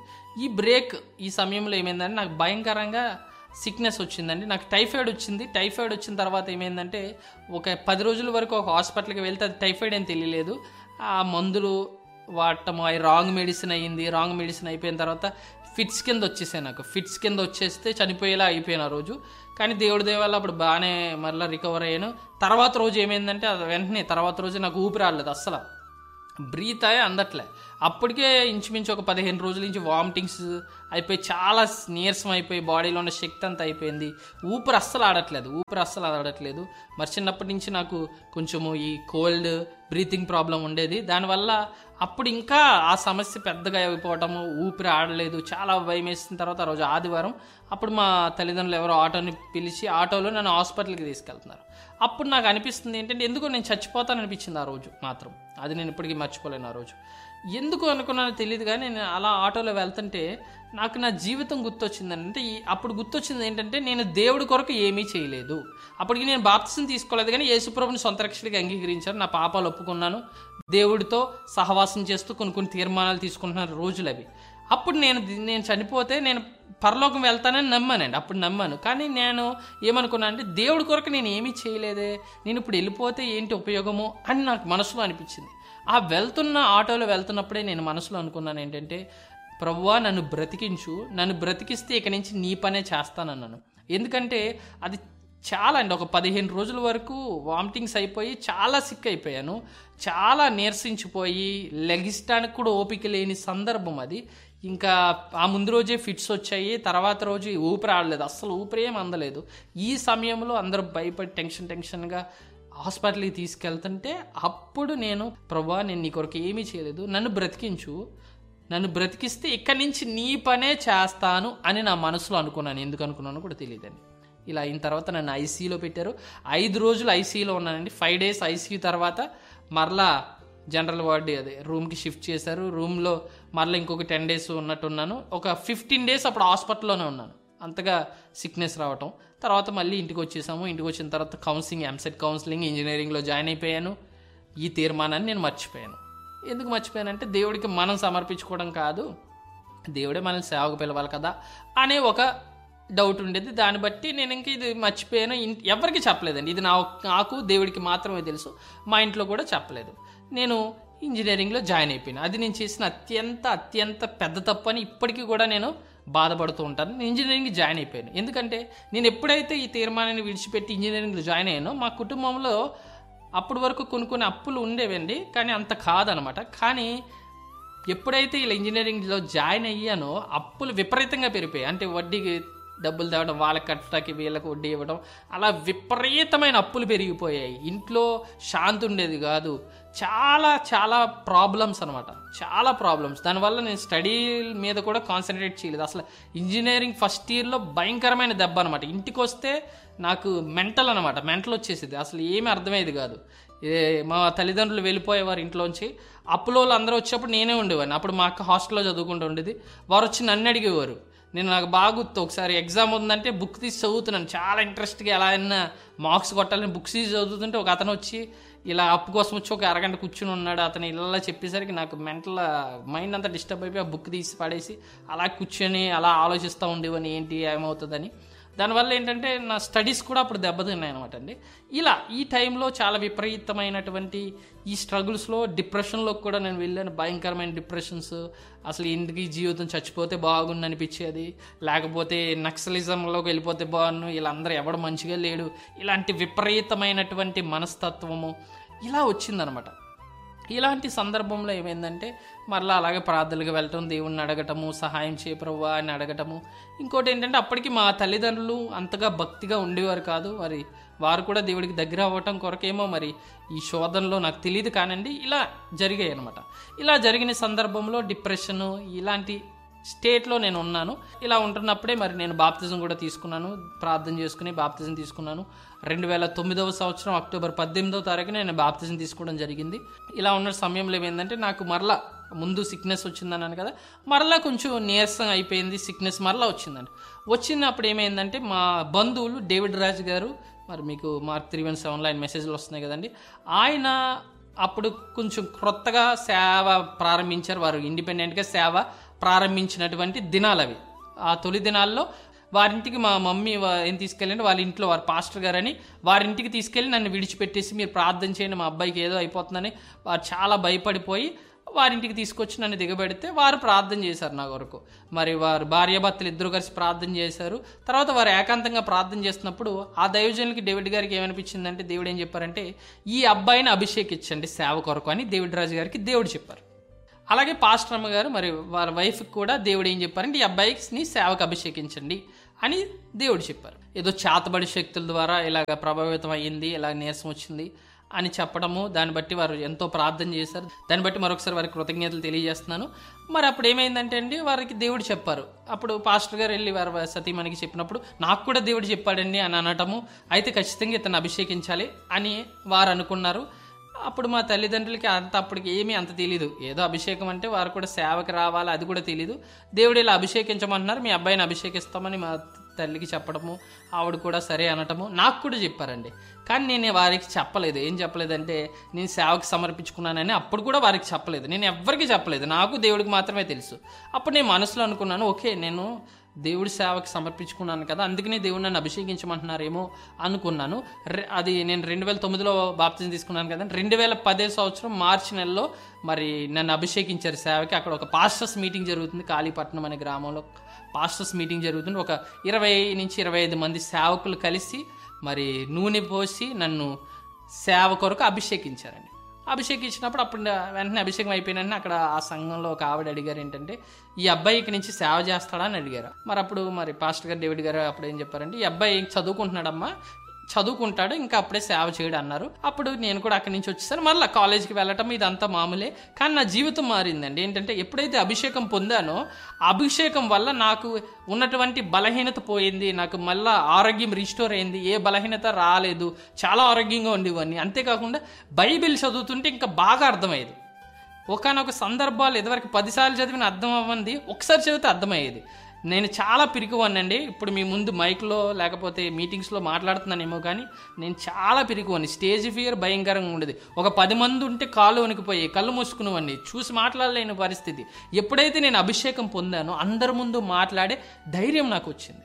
ఈ సమయంలో ఏమైందంటే, నాకు భయంకరంగా సిక్నెస్ వచ్చిందండి. నాకు టైఫాయిడ్ వచ్చింది. టైఫాయిడ్ వచ్చిన తర్వాత ఏమైందంటే, ఒక 10 రోజుల వరకు ఒక హాస్పిటల్కి వెళ్తే అది టైఫాయిడ్ అని తెలియలేదు. ఆ మందులు వాడటము, అవి రాంగ్ మెడిసిన్ అయ్యింది. రాంగ్ మెడిసిన్ అయిపోయిన తర్వాత ఫిట్స్ కింద వచ్చేసాయి. నాకు ఫిట్స్ కింద వచ్చేస్తే చనిపోయేలా అయిపోయాను ఆ రోజు. కానీ దేవుడి దేవాల అప్పుడు బాగానే మళ్ళీ రికవర్ అయ్యాను. తర్వాత రోజు ఏమైందంటే, అది వెంటనే తర్వాత రోజు నాకు ఊపిరి రాలేదు, అస్సలు బ్రీత్ అయ్యి అందట్లే. అప్పటికే ఇంచుమించు ఒక 15 రోజుల నుంచి వామిటింగ్స్ అయిపోయి, చాలా నీరసం అయిపోయి, బాడీలో ఉన్న శక్తి అంతా అయిపోయింది. ఊపిరి అస్సలు ఆడట్లేదు. మరి చిన్నప్పటి నుంచి నాకు కొంచెము ఈ కోల్డ్ బ్రీతింగ్ ప్రాబ్లం ఉండేది. దానివల్ల అప్పుడు ఇంకా ఆ సమస్య పెద్దగా అయిపోవటము, ఊపిరి ఆడలేదు, చాలా భయం వేసిన తర్వాత ఆ రోజు ఆదివారం, అప్పుడు మా తల్లిదండ్రులు ఎవరో ఆటోని పిలిచి ఆటోలో నన్ను హాస్పిటల్కి తీసుకెళ్తున్నారు. అప్పుడు నాకు అనిపిస్తుంది ఏంటంటే, ఎందుకో నేను చచ్చిపోతాను అనిపించింది ఆ రోజు మాత్రం. అది నేను ఇప్పటికీ మర్చిపోలేను. ఆ రోజు ఎందుకు అనుకున్నానో తెలియదు, కానీ నేను అలా ఆటోలో వెళ్తుంటే నాకు నా జీవితం గుర్తొచ్చిందంటే, అప్పుడు గుర్తొచ్చింది ఏంటంటే, నేను దేవుడి కొరకు ఏమీ చేయలేదు. అప్పటికి నేను బాప్తిసం తీసుకోలేదు, కానీ యేసుప్రభుని సొంత రక్షకుడిగా అంగీకరించాను, నా పాపాలు ఒప్పుకున్నాను, దేవుడితో సహవాసం చేస్తూ కొన్ని తీర్మానాలు తీసుకుంటున్న రోజులు అవి. అప్పుడు నేను చనిపోతే నేను పరలోకం వెళ్తానని నమ్మానండి. అప్పుడు నమ్మాను. కానీ నేను ఏమనుకున్నాను అంటే, దేవుడి కొరకు నేను ఏమీ చేయలేదే, నేను ఇప్పుడు వెళ్ళిపోతే ఏంటి ఉపయోగము అని నాకు మనసులో అనిపించింది. ఆ ఆటోలో వెళ్తున్నప్పుడే నేను మనసులో అనుకున్నాను ఏంటంటే, ప్రభువా నన్ను బ్రతికిస్తే ఇక నుంచి నీ పనే చేస్తానన్నాను. ఎందుకంటే అది చాలా అండి, ఒక 15 రోజుల వరకు వామిటింగ్స్ అయిపోయి చాలా సిక్ అయిపోయాను, చాలా నీరసించిపోయి లెగిస్తానికి కూడా ఓపిక లేని సందర్భం అది. ఇంకా ఆ ముందు రోజే ఫిట్స్ వచ్చాయి, తర్వాత రోజు ఊపిరి ఆడలేదు, అస్సలు ఊపిరి ఏం అందలేదు. ఈ సమయంలో అందరూ భయపడి టెన్షన్గా హాస్పిటల్కి తీసుకెళ్తుంటే అప్పుడు నేను, ప్రభువా నేను నీ కొరకు ఏమీ చేయలేదు, నన్ను బ్రతికించు, నన్ను బ్రతికిస్తే ఇక్కడి నుంచి నీ పనే చేస్తాను అని నా మనసులో అనుకున్నాను. ఎందుకు అనుకున్నాను కూడా తెలియదండి. ఇలా అయిన తర్వాత నన్ను ఐసీయూలో పెట్టారు. 5 రోజులు ఐసీయూలో ఉన్నానండి. 5 days ఐసీయూ తర్వాత మరలా జనరల్ వార్డ్ రూమ్కి షిఫ్ట్ చేశారు. రూమ్లో మరలా ఇంకొక 10 days ఉన్నట్టున్నాను. ఒక 15 days అప్పుడు హాస్పిటల్లోనే ఉన్నాను, అంతగా సిక్నెస్ రావటం. తర్వాత మళ్ళీ ఇంటికి వచ్చేసాము. ఇంటికి వచ్చిన తర్వాత కౌన్సిలింగ్, ఎంసెట్ కౌన్సిలింగ్, ఇంజనీరింగ్లో జాయిన్ అయిపోయాను. ఈ తీర్మానాన్ని నేను మర్చిపోయాను. ఎందుకు మర్చిపోయానంటే దేవుడికి మనం సమర్పించుకోవడం కాదు, దేవుడే మనల్ని సేవకు పిలవాలి కదా అనే ఒక డౌట్ ఉండేది. దాన్ని బట్టి నేను ఇంక ఇది మర్చిపోయాను. ఎవరికి చెప్పలేదండి, ఇది నాకు దేవుడికి మాత్రమే తెలుసు. మా ఇంట్లో కూడా చెప్పలేదు. నేను ఇంజనీరింగ్లో జాయిన్ అయిపోయాను. అది నేను చేసిన అత్యంత పెద్ద తప్పు అని ఇప్పటికీ కూడా నేను బాధపడుతూ ఉంటాను. నేను ఇంజనీరింగ్ జాయిన్ అయిపోయాను. ఎందుకంటే నేను ఎప్పుడైతే ఈ తీర్మానాన్ని విడిచిపెట్టి ఇంజనీరింగ్లో జాయిన్ అయ్యానో మా కుటుంబంలో అప్పటి వరకు కొన్ని అప్పులు ఉండేవండి, కానీ అంత కాదనమాట. కానీ ఎప్పుడైతే ఇలా ఇంజనీరింగ్లో జాయిన్ అయ్యానో అప్పులు విపరీతంగా పెరిగిపోయాయి. అంటే వడ్డీకి డబ్బులు తేవడం, వాళ్ళకి కట్టడానికి వీళ్ళకి వడ్డీ ఇవ్వడం, అలా విపరీతమైన అప్పులు పెరిగిపోయాయి. ఇంట్లో శాంతి ఉండేది కాదు. చాలా ప్రాబ్లమ్స్ అనమాట, చాలా ప్రాబ్లమ్స్. దానివల్ల నేను స్టడీ మీద కూడా కాన్సన్ట్రేట్ చేయలేదు. అసలు ఇంజనీరింగ్ ఫస్ట్ ఇయర్లో భయంకరమైన దెబ్బ అనమాట. ఇంటికి వస్తే నాకు మెంటల్ వచ్చేసేది. అసలు ఏమీ అర్థమయ్యేది కాదు. మా తల్లిదండ్రులు వెళ్ళిపోయేవారు ఇంట్లోంచి. అప్పులో అందరూ వచ్చేప్పుడు నేనే ఉండేవాడిని. అప్పుడు మా అక్క హాస్టల్లో చదువుకుంటూ ఉండేది. వారు వచ్చి నన్ను అడిగేవారు. నాకు బాగా గుర్తు, ఒకసారి ఎగ్జామ్ ఉందంటే బుక్ తీసి చదువుతున్నాను, చాలా ఇంట్రెస్ట్గా ఎలా అయినా మార్క్స్ కొట్టాలని బుక్స్ తీసి చదువుతుంటే ఒక అతను వచ్చి ఇలా అప్పు కోసం వచ్చి ఒక అరగంట కూర్చుని ఉన్నాడు. అతను ఇలా చెప్పేసరికి నాకు మైండ్ అంతా డిస్టర్బ్ అయిపోయి ఆ బుక్ తీసి పడేసి అలా కూర్చొని అలా ఆలోచిస్తూ ఉండేవని ఏంటి ఏమవుతుందని. దానివల్ల ఏంటంటే నా స్టడీస్ కూడా అప్పుడు దెబ్బతిన్నాయి అనమాట అండి. ఇలా ఈ టైంలో చాలా విపరీతమైనటువంటి ఈ స్ట్రగుల్స్లో డిప్రెషన్లోకి కూడా నేను వెళ్ళాను. భయంకరమైన డిప్రెషన్స్. అసలు ఇంటికి జీవితం చచ్చిపోతే బాగుండు అనిపించేది, లేకపోతే నక్సలిజంలోకి వెళ్ళిపోతే బాగుండు, వీళ్ళందరూ ఎవడు మంచిగా లేడు, ఇలాంటి విపరీతమైనటువంటి మనస్తత్వము ఇలా వచ్చిందనమాట. ఇలాంటి సందర్భంలో ఏమైందంటే మరలా అలాగే ప్రార్థనలకు వెళ్ళటం, దేవుణ్ణి అడగటము, సహాయం చేయ ప్రభువా అని అడగటము. ఇంకోటి ఏంటంటే అప్పటికి మా తల్లిదండ్రులు అంతగా భక్తిగా ఉండేవారు కాదు. మరి వారు కూడా దేవుడికి దగ్గర అవ్వటం కొరకేమో మరి ఈ శోధనలో నాకు తెలియదు కానండి ఇలా జరిగాయి అనమాట. ఇలా జరిగిన సందర్భంలో డిప్రెషను ఇలాంటి స్టేట్లో నేను ఉన్నాను. ఇలా ఉంటున్నప్పుడే మరి నేను బాప్తిజం కూడా తీసుకున్నాను. ప్రార్థన చేసుకుని బాప్తిజం తీసుకున్నాను. 2009 సంవత్సరం అక్టోబర్ 18వ తారీఖున నేను బాప్తిజం తీసుకోవడం జరిగింది. ఇలా ఉన్న సమయంలో ఏమైందంటే నాకు మరలా ముందు సిక్నెస్ వచ్చిందన్నాను కదా, మరలా కొంచెం నీరసం అయిపోయింది, సిక్నెస్ మరలా వచ్చిందండి. వచ్చినప్పుడు ఏమైందంటే మా బంధువులు డేవిడ్ రాజ్ గారు, మరి మీకు మార్క్ 317 ఆయన మెసేజ్లు వస్తున్నాయి కదండి, ఆయన అప్పుడు కొంచెం క్రొత్తగా సేవ ప్రారంభించారు. వారు ఇండిపెండెంట్గా సేవ ప్రారంభించినటువంటి దినాలు అవి. ఆ తొలి దినాల్లో వారింటికి మా మమ్మీ ఏం తీసుకెళ్ళండి, వాళ్ళ ఇంట్లో వారి పాస్టర్ గారని వారింటికి తీసుకెళ్ళి నన్ను విడిచిపెట్టేసి మీరు ప్రార్థన చేయండి, మా అబ్బాయికి ఏదో అయిపోతుందని వారు చాలా భయపడిపోయి వారింటికి తీసుకొచ్చి నన్ను దిగబెడితే వారు ప్రార్థన చేశారు నా కొరకు. మరి వారు భార్యాభర్తలు ఇద్దరు కలిసి ప్రార్థన చేశారు. తర్వాత వారు ఏకాంతంగా ప్రార్థన చేస్తున్నప్పుడు ఆ దైవజనులకి డేవిడ్ గారికి ఏమనిపించిందంటే, దేవుడు ఏం చెప్పారంటే ఈ అబ్బాయిని అభిషేకించండి సేవ కొరకు అని డేవిడ్ రాజు గారికి దేవుడు చెప్పారు. అలాగే పాస్టర్ అమ్మ గారు మరి వారి వైఫ్కి కూడా దేవుడు ఏం చెప్పారంటే ఈ అబ్బాయిని సేవకు అభిషేకించండి అని దేవుడు చెప్పారు. ఏదో చేతబడి శక్తుల ద్వారా ఇలాగ ప్రభావితం అయ్యింది, ఇలా నీరసం వచ్చింది అని చెప్పడము, దాన్ని బట్టి వారు ఎంతో ప్రార్థన చేశారు. దాన్ని బట్టి మరొకసారి వారికి కృతజ్ఞతలు తెలియజేస్తున్నాను. మరి అప్పుడు ఏమైందంటే అండి, వారికి దేవుడు చెప్పారు. అప్పుడు పాస్టర్ గారు వెళ్ళి వారి సతీమణికి చెప్పినప్పుడు నాకు కూడా దేవుడు చెప్పాడండి అని అనటము, అయితే ఖచ్చితంగా ఇతను అభిషేకించాలి అని వారు అనుకున్నారు. అప్పుడు మా తల్లిదండ్రులకి అప్పటికి ఏమీ అంత తెలీదు. ఏదో అభిషేకం అంటే వారు కూడా సేవకి రావాలి అది కూడా తెలీదు. దేవుడు ఇలా అభిషేకించమంటున్నారు, మీ అబ్బాయిని అభిషేకిస్తామని మా తల్లికి చెప్పడము, ఆవిడ కూడా సరే అనటము నాకు కూడా చెప్పారండి. కానీ నేను వారికి చెప్పలేదు. ఏం చెప్పలేదంటే నేను సేవకు సమర్పించుకున్నానని అప్పుడు కూడా వారికి చెప్పలేదు. నేను ఎవ్వరికి చెప్పలేదు, నాకు దేవుడికి మాత్రమే తెలుసు. అప్పుడు నేను మనసులో అనుకున్నాను, ఓకే నేను దేవుడి సేవకు సమర్పించుకున్నాను కదా, అందుకనే దేవుడు నన్ను అభిషేకించమంటున్నారేమో అనుకున్నాను. అది నేను 2009లో బాప్తిజం తీసుకున్నాను కదా, 2010 సంవత్సరం మార్చి నెలలో మరి నన్ను అభిషేకించారు సేవకి. అక్కడ ఒక పాస్టర్స్ మీటింగ్ జరుగుతుంది, కాళీపట్నం అనే గ్రామంలో పాస్టర్స్ మీటింగ్ జరుగుతుంది. ఒక 20 నుంచి 25 మంది సేవకులు కలిసి మరి నూనె పోసి నన్ను సేవ కొరకు అభిషేకించారండి. అభిషేకించినప్పుడు అప్పుడు వెంటనే అభిషేకం అయిపోయిన వెంటనే అక్కడ ఆ సంఘంలో ఒక ఆవిడ అడిగారు ఏంటంటే, ఈ అబ్బాయి ఇక్కడి నుంచి సేవ చేస్తాడా అని అడిగారు. మరి అప్పుడు మరి పాస్టర్ గారు డేవిడ్ గారు అప్పుడు ఏం చెప్పారంటే, ఈ అబ్బాయి చదువుకుంటున్నాడమ్మా, చదువుకుంటాడు, ఇంకా అప్పుడే సేవ చేయడు అన్నారు. అప్పుడు నేను కూడా అక్కడి నుంచి వచ్చేసాను. మళ్ళీ కాలేజ్కి వెళ్ళటం ఇదంతా మామూలే. కానీ నా జీవితం మారిందండి. ఏంటంటే ఎప్పుడైతే అభిషేకం పొందానో అభిషేకం వల్ల నాకు ఉన్నటువంటి బలహీనత పోయింది, నాకు మళ్ళీ ఆరోగ్యం రిస్టోర్ అయింది, ఏ బలహీనత రాలేదు, చాలా ఆరోగ్యంగా ఉండేవాడిని. అంతేకాకుండా బైబిల్ చదువుతుంటే ఇంకా బాగా అర్థమయ్యేది. ఒకనొక సందర్భాలు ఇదివరకు 10 సార్లు చదివిన అర్థం అవ్వంది ఒకసారి చదివితే అర్థమయ్యేది. నేను చాలా పిరికివాడినండి. ఇప్పుడు మీ ముందు మైక్లో లేకపోతే మీటింగ్స్లో మాట్లాడుతున్నానేమో కానీ నేను చాలా పిరికివాడిని. స్టేజ్ ఫియర్ భయంకరంగా ఉండేది. ఒక 10 మంది ఉంటే కాళ్ళు వణికిపోయి కళ్ళు మూసుకునేవాడిని, చూసి మాట్లాడలేని పరిస్థితి. ఎప్పుడైతే నేను అభిషేకం పొందానో అందరి ముందు మాట్లాడే ధైర్యం నాకు వచ్చింది.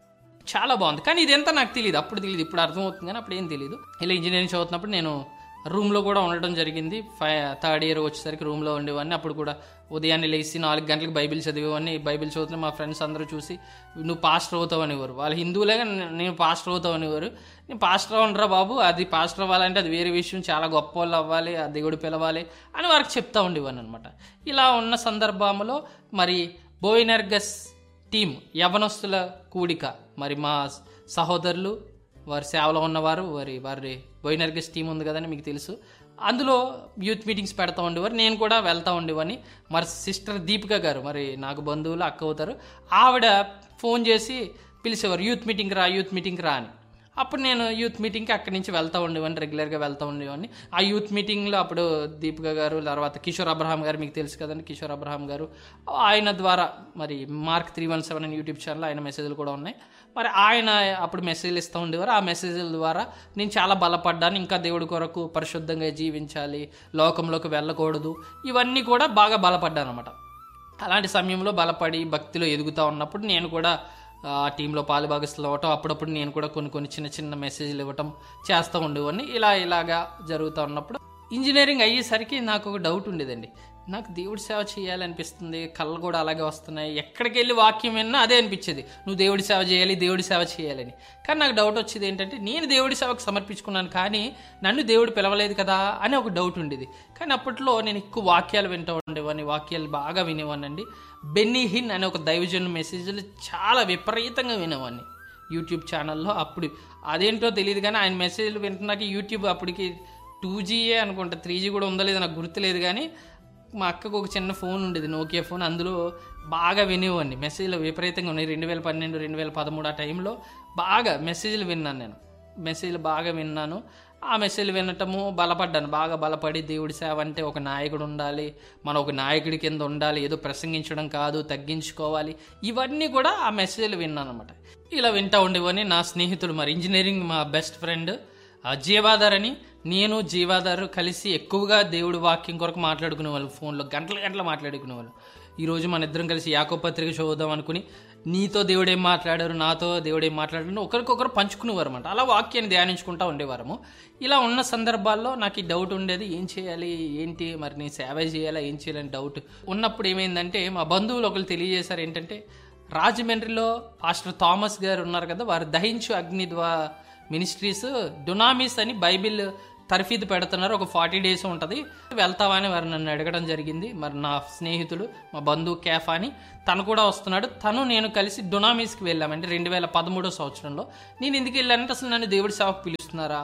చాలా బాగుంది. కానీ ఇదంతా నాకు తెలియదు, అప్పుడు తెలియదు, ఇప్పుడు అర్థమవుతుంది కానీ అప్పుడు ఏం తెలియదు. ఇలా ఇంజనీరింగ్ చదువుతున్నప్పుడు నేను రూమ్లో కూడా ఉండటం జరిగింది. 3rd ఇయర్ వచ్చేసరికి రూమ్లో ఉండేవాడిని. అప్పుడు కూడా ఉదయాన్నే లేచి 4 గంటలకు బైబిల్ చదివేవాడిని. బైబిల్ చదువుతున్న మా ఫ్రెండ్స్ అందరూ చూసి నువ్వు పాస్టర్ అవుతావు అనేవారు. వాళ్ళు హిందువులేగా నేను పాస్టర్ అవుతావు అనేవారు. నేను పాస్టర్ అవ్వనరా బాబు, అది పాస్టర్ అవ్వాలంటే అది వేరే విషయం, చాలా గొప్ప వాళ్ళు అవ్వాలి, ఆ దేవుడు పిలవాలి అని వారికి చెప్తా ఉండేవాడిని అనమాట. ఇలా ఉన్న సందర్భంలో మరి బోయినర్గస్ టీం యవనస్తుల కూడిక, మరి మా సహోదరులు వారి సేవలో ఉన్నవారు, వారి బోయినర్గస్ టీం ఉంది కదండి మీకు తెలుసు, అందులో యూత్ మీటింగ్స్ పెడతా ఉండేవారు. నేను కూడా వెళ్తూ ఉండేవాడిని. మరి సిస్టర్ దీపిక గారు, మరి నాకు బంధువులు, అక్క అవుతారు, ఆవిడ ఫోన్ చేసి పిలిచేవారు, యూత్ మీటింగ్కి రా అని. అప్పుడు నేను యూత్ మీటింగ్కి అక్కడి నుంచి వెళ్తూ ఉండేవాడిని, రెగ్యులర్గా వెళ్తూ ఉండేవాడిని. ఆ యూత్ మీటింగ్లో అప్పుడు దీపిక గారు, తర్వాత కిషోర్ అబ్రహాం గారు, మీకు తెలుసు కదండి కిషోర్ అబ్రహాం గారు, ఆయన ద్వారా మరి మార్క్ 317 అని యూట్యూబ్ ఛానల్ ఆయన మెసేజ్లు కూడా ఉన్నాయి. మరి ఆయన అప్పుడు మెసేజ్లు ఇస్తూ ఉండేవారు. ఆ మెసేజ్ల ద్వారా నేను చాలా బలపడ్డాను. ఇంకా దేవుడి కొరకు పరిశుద్ధంగా జీవించాలి, లోకంలోకి వెళ్ళకూడదు, ఇవన్నీ కూడా బాగా బలపడ్డాను అనమాట. అలాంటి సమయంలో బలపడి భక్తిలో ఎదుగుతూ ఉన్నప్పుడు నేను కూడా ఆ టీంలో పాలుభాగస్తులు అవ్వటం, అప్పుడప్పుడు నేను కూడా కొన్ని చిన్న మెసేజ్లు ఇవ్వటం చేస్తూ ఉండేవాడిని. ఇలాగా జరుగుతూ ఉన్నప్పుడు ఇంజనీరింగ్ అయ్యేసరికి నాకు ఒక డౌట్ ఉండేదండి. నాకు దేవుడి సేవ చేయాలనిపిస్తుంది, కళ్ళు కూడా అలాగే వస్తున్నాయి, ఎక్కడికి వెళ్ళి వాక్యం విన్నా అదే అనిపించేది, నువ్వు దేవుడి సేవ చేయాలని. కానీ నాకు డౌట్ వచ్చేది ఏంటంటే, నేను దేవుడి సేవకు సమర్పించుకున్నాను కానీ నన్ను దేవుడు పిలవలేదు కదా అని ఒక డౌట్ ఉండేది. కానీ అప్పట్లో నేను ఎక్కువ వాక్యాలు వింటూ ఉండేవాడిని, వాక్యాలు బాగా వినేవాడినండి. బెన్నీ హిన్ అనే ఒక దైవజన్ మెసేజ్లు చాలా విపరీతంగా వినేవాడిని యూట్యూబ్ ఛానల్లో. అప్పుడు అదేంటో తెలియదు కానీ ఆయన మెసేజ్లు వింటున్నాక యూట్యూబ్ అప్పటికి 2G అనుకుంటా, 3G కూడా ఉందో లేదో నాకు గుర్తులేదు. కానీ మా అక్కకు ఒక చిన్న ఫోన్ ఉండేది, నోకియా ఫోన్, అందులో బాగా వినేవాడిని. మెసేజ్లు విపరీతంగా ఉన్నాయి. 2012, 2013 ఆ టైంలో బాగా మెసేజ్లు విన్నాను నేను. మెసేజ్లు బాగా విన్నాను. ఆ మెసేజ్లు వినటము బలపడ్డాను. బాగా బలపడి దేవుడి సేవ అంటే ఒక నాయకుడు ఉండాలి, మనం ఒక నాయకుడి కింద ఉండాలి, ఏదో ప్రసంగించడం కాదు, తగ్గించుకోవాలి, ఇవన్నీ కూడా ఆ మెసేజ్లు విన్నాను అనమాట. ఇలా వింటూ ఉండేవని నా స్నేహితుడు, మరి ఇంజనీరింగ్ మా బెస్ట్ ఫ్రెండ్ జీవాధార్ అని, నేను జీవాధారు కలిసి ఎక్కువగా దేవుడి వాక్యం కొరకు మాట్లాడుకునేవాళ్ళు. ఫోన్లో గంటలు మాట్లాడుకునేవాళ్ళు. ఈరోజు మన ఇద్దరం కలిసి యాకోబు పత్రిక చదువుదాం అనుకుని, నీతో దేవుడేం మాట్లాడారు, నాతో దేవుడేం మాట్లాడారు, ఒకరికొకరు పంచుకునేవారు అనమాట. అలా వాక్యాన్ని ధ్యానించుకుంటూ ఉండేవారము. ఇలా ఉన్న సందర్భాల్లో నాకు ఈ డౌట్ ఉండేది, ఏం చేయాలి ఏంటి, మరి నేను సేవ చేయాలా ఏం చేయాలని డౌట్ ఉన్నప్పుడు ఏమైందంటే, మా బంధువులు ఒకరు తెలియజేశారు ఏంటంటే, రాజమండ్రిలో పాస్టర్ థామస్ గారు ఉన్నారు కదా, వారు దహించు అగ్ని మినిస్ట్రీస్ డునామిస్ అని బైబిల్ తర్ఫీదు పెడుతున్నారు, ఒక 40 days ఉంటుంది, వెళ్తావా అని వారు నన్ను అడగడం జరిగింది. మరి నా స్నేహితుడు, మా బంధువు కేఫా అని, తను కూడా వస్తున్నాడు. నేను కలిసి డునామిస్కి వెళ్ళామంటే 2013 సంవత్సరంలో. నేను ఎందుకు వెళ్ళానంటే, అసలు నన్ను దేవుడి సేవకు పిలుస్తున్నారా,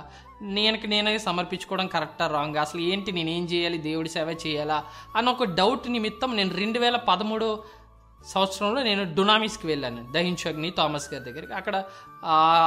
నేనే సమర్పించుకోవడం కరెక్టా రాంగ్, అసలు ఏంటి, నేనేం చేయాలి, దేవుడి సేవ చేయాలా అని ఒక డౌట్ నిమిత్తం నేను 2013 సంవత్సరంలో నేను డునామిస్కి వెళ్ళాను, దహించు అగ్ని థామస్ గారి దగ్గరికి. అక్కడ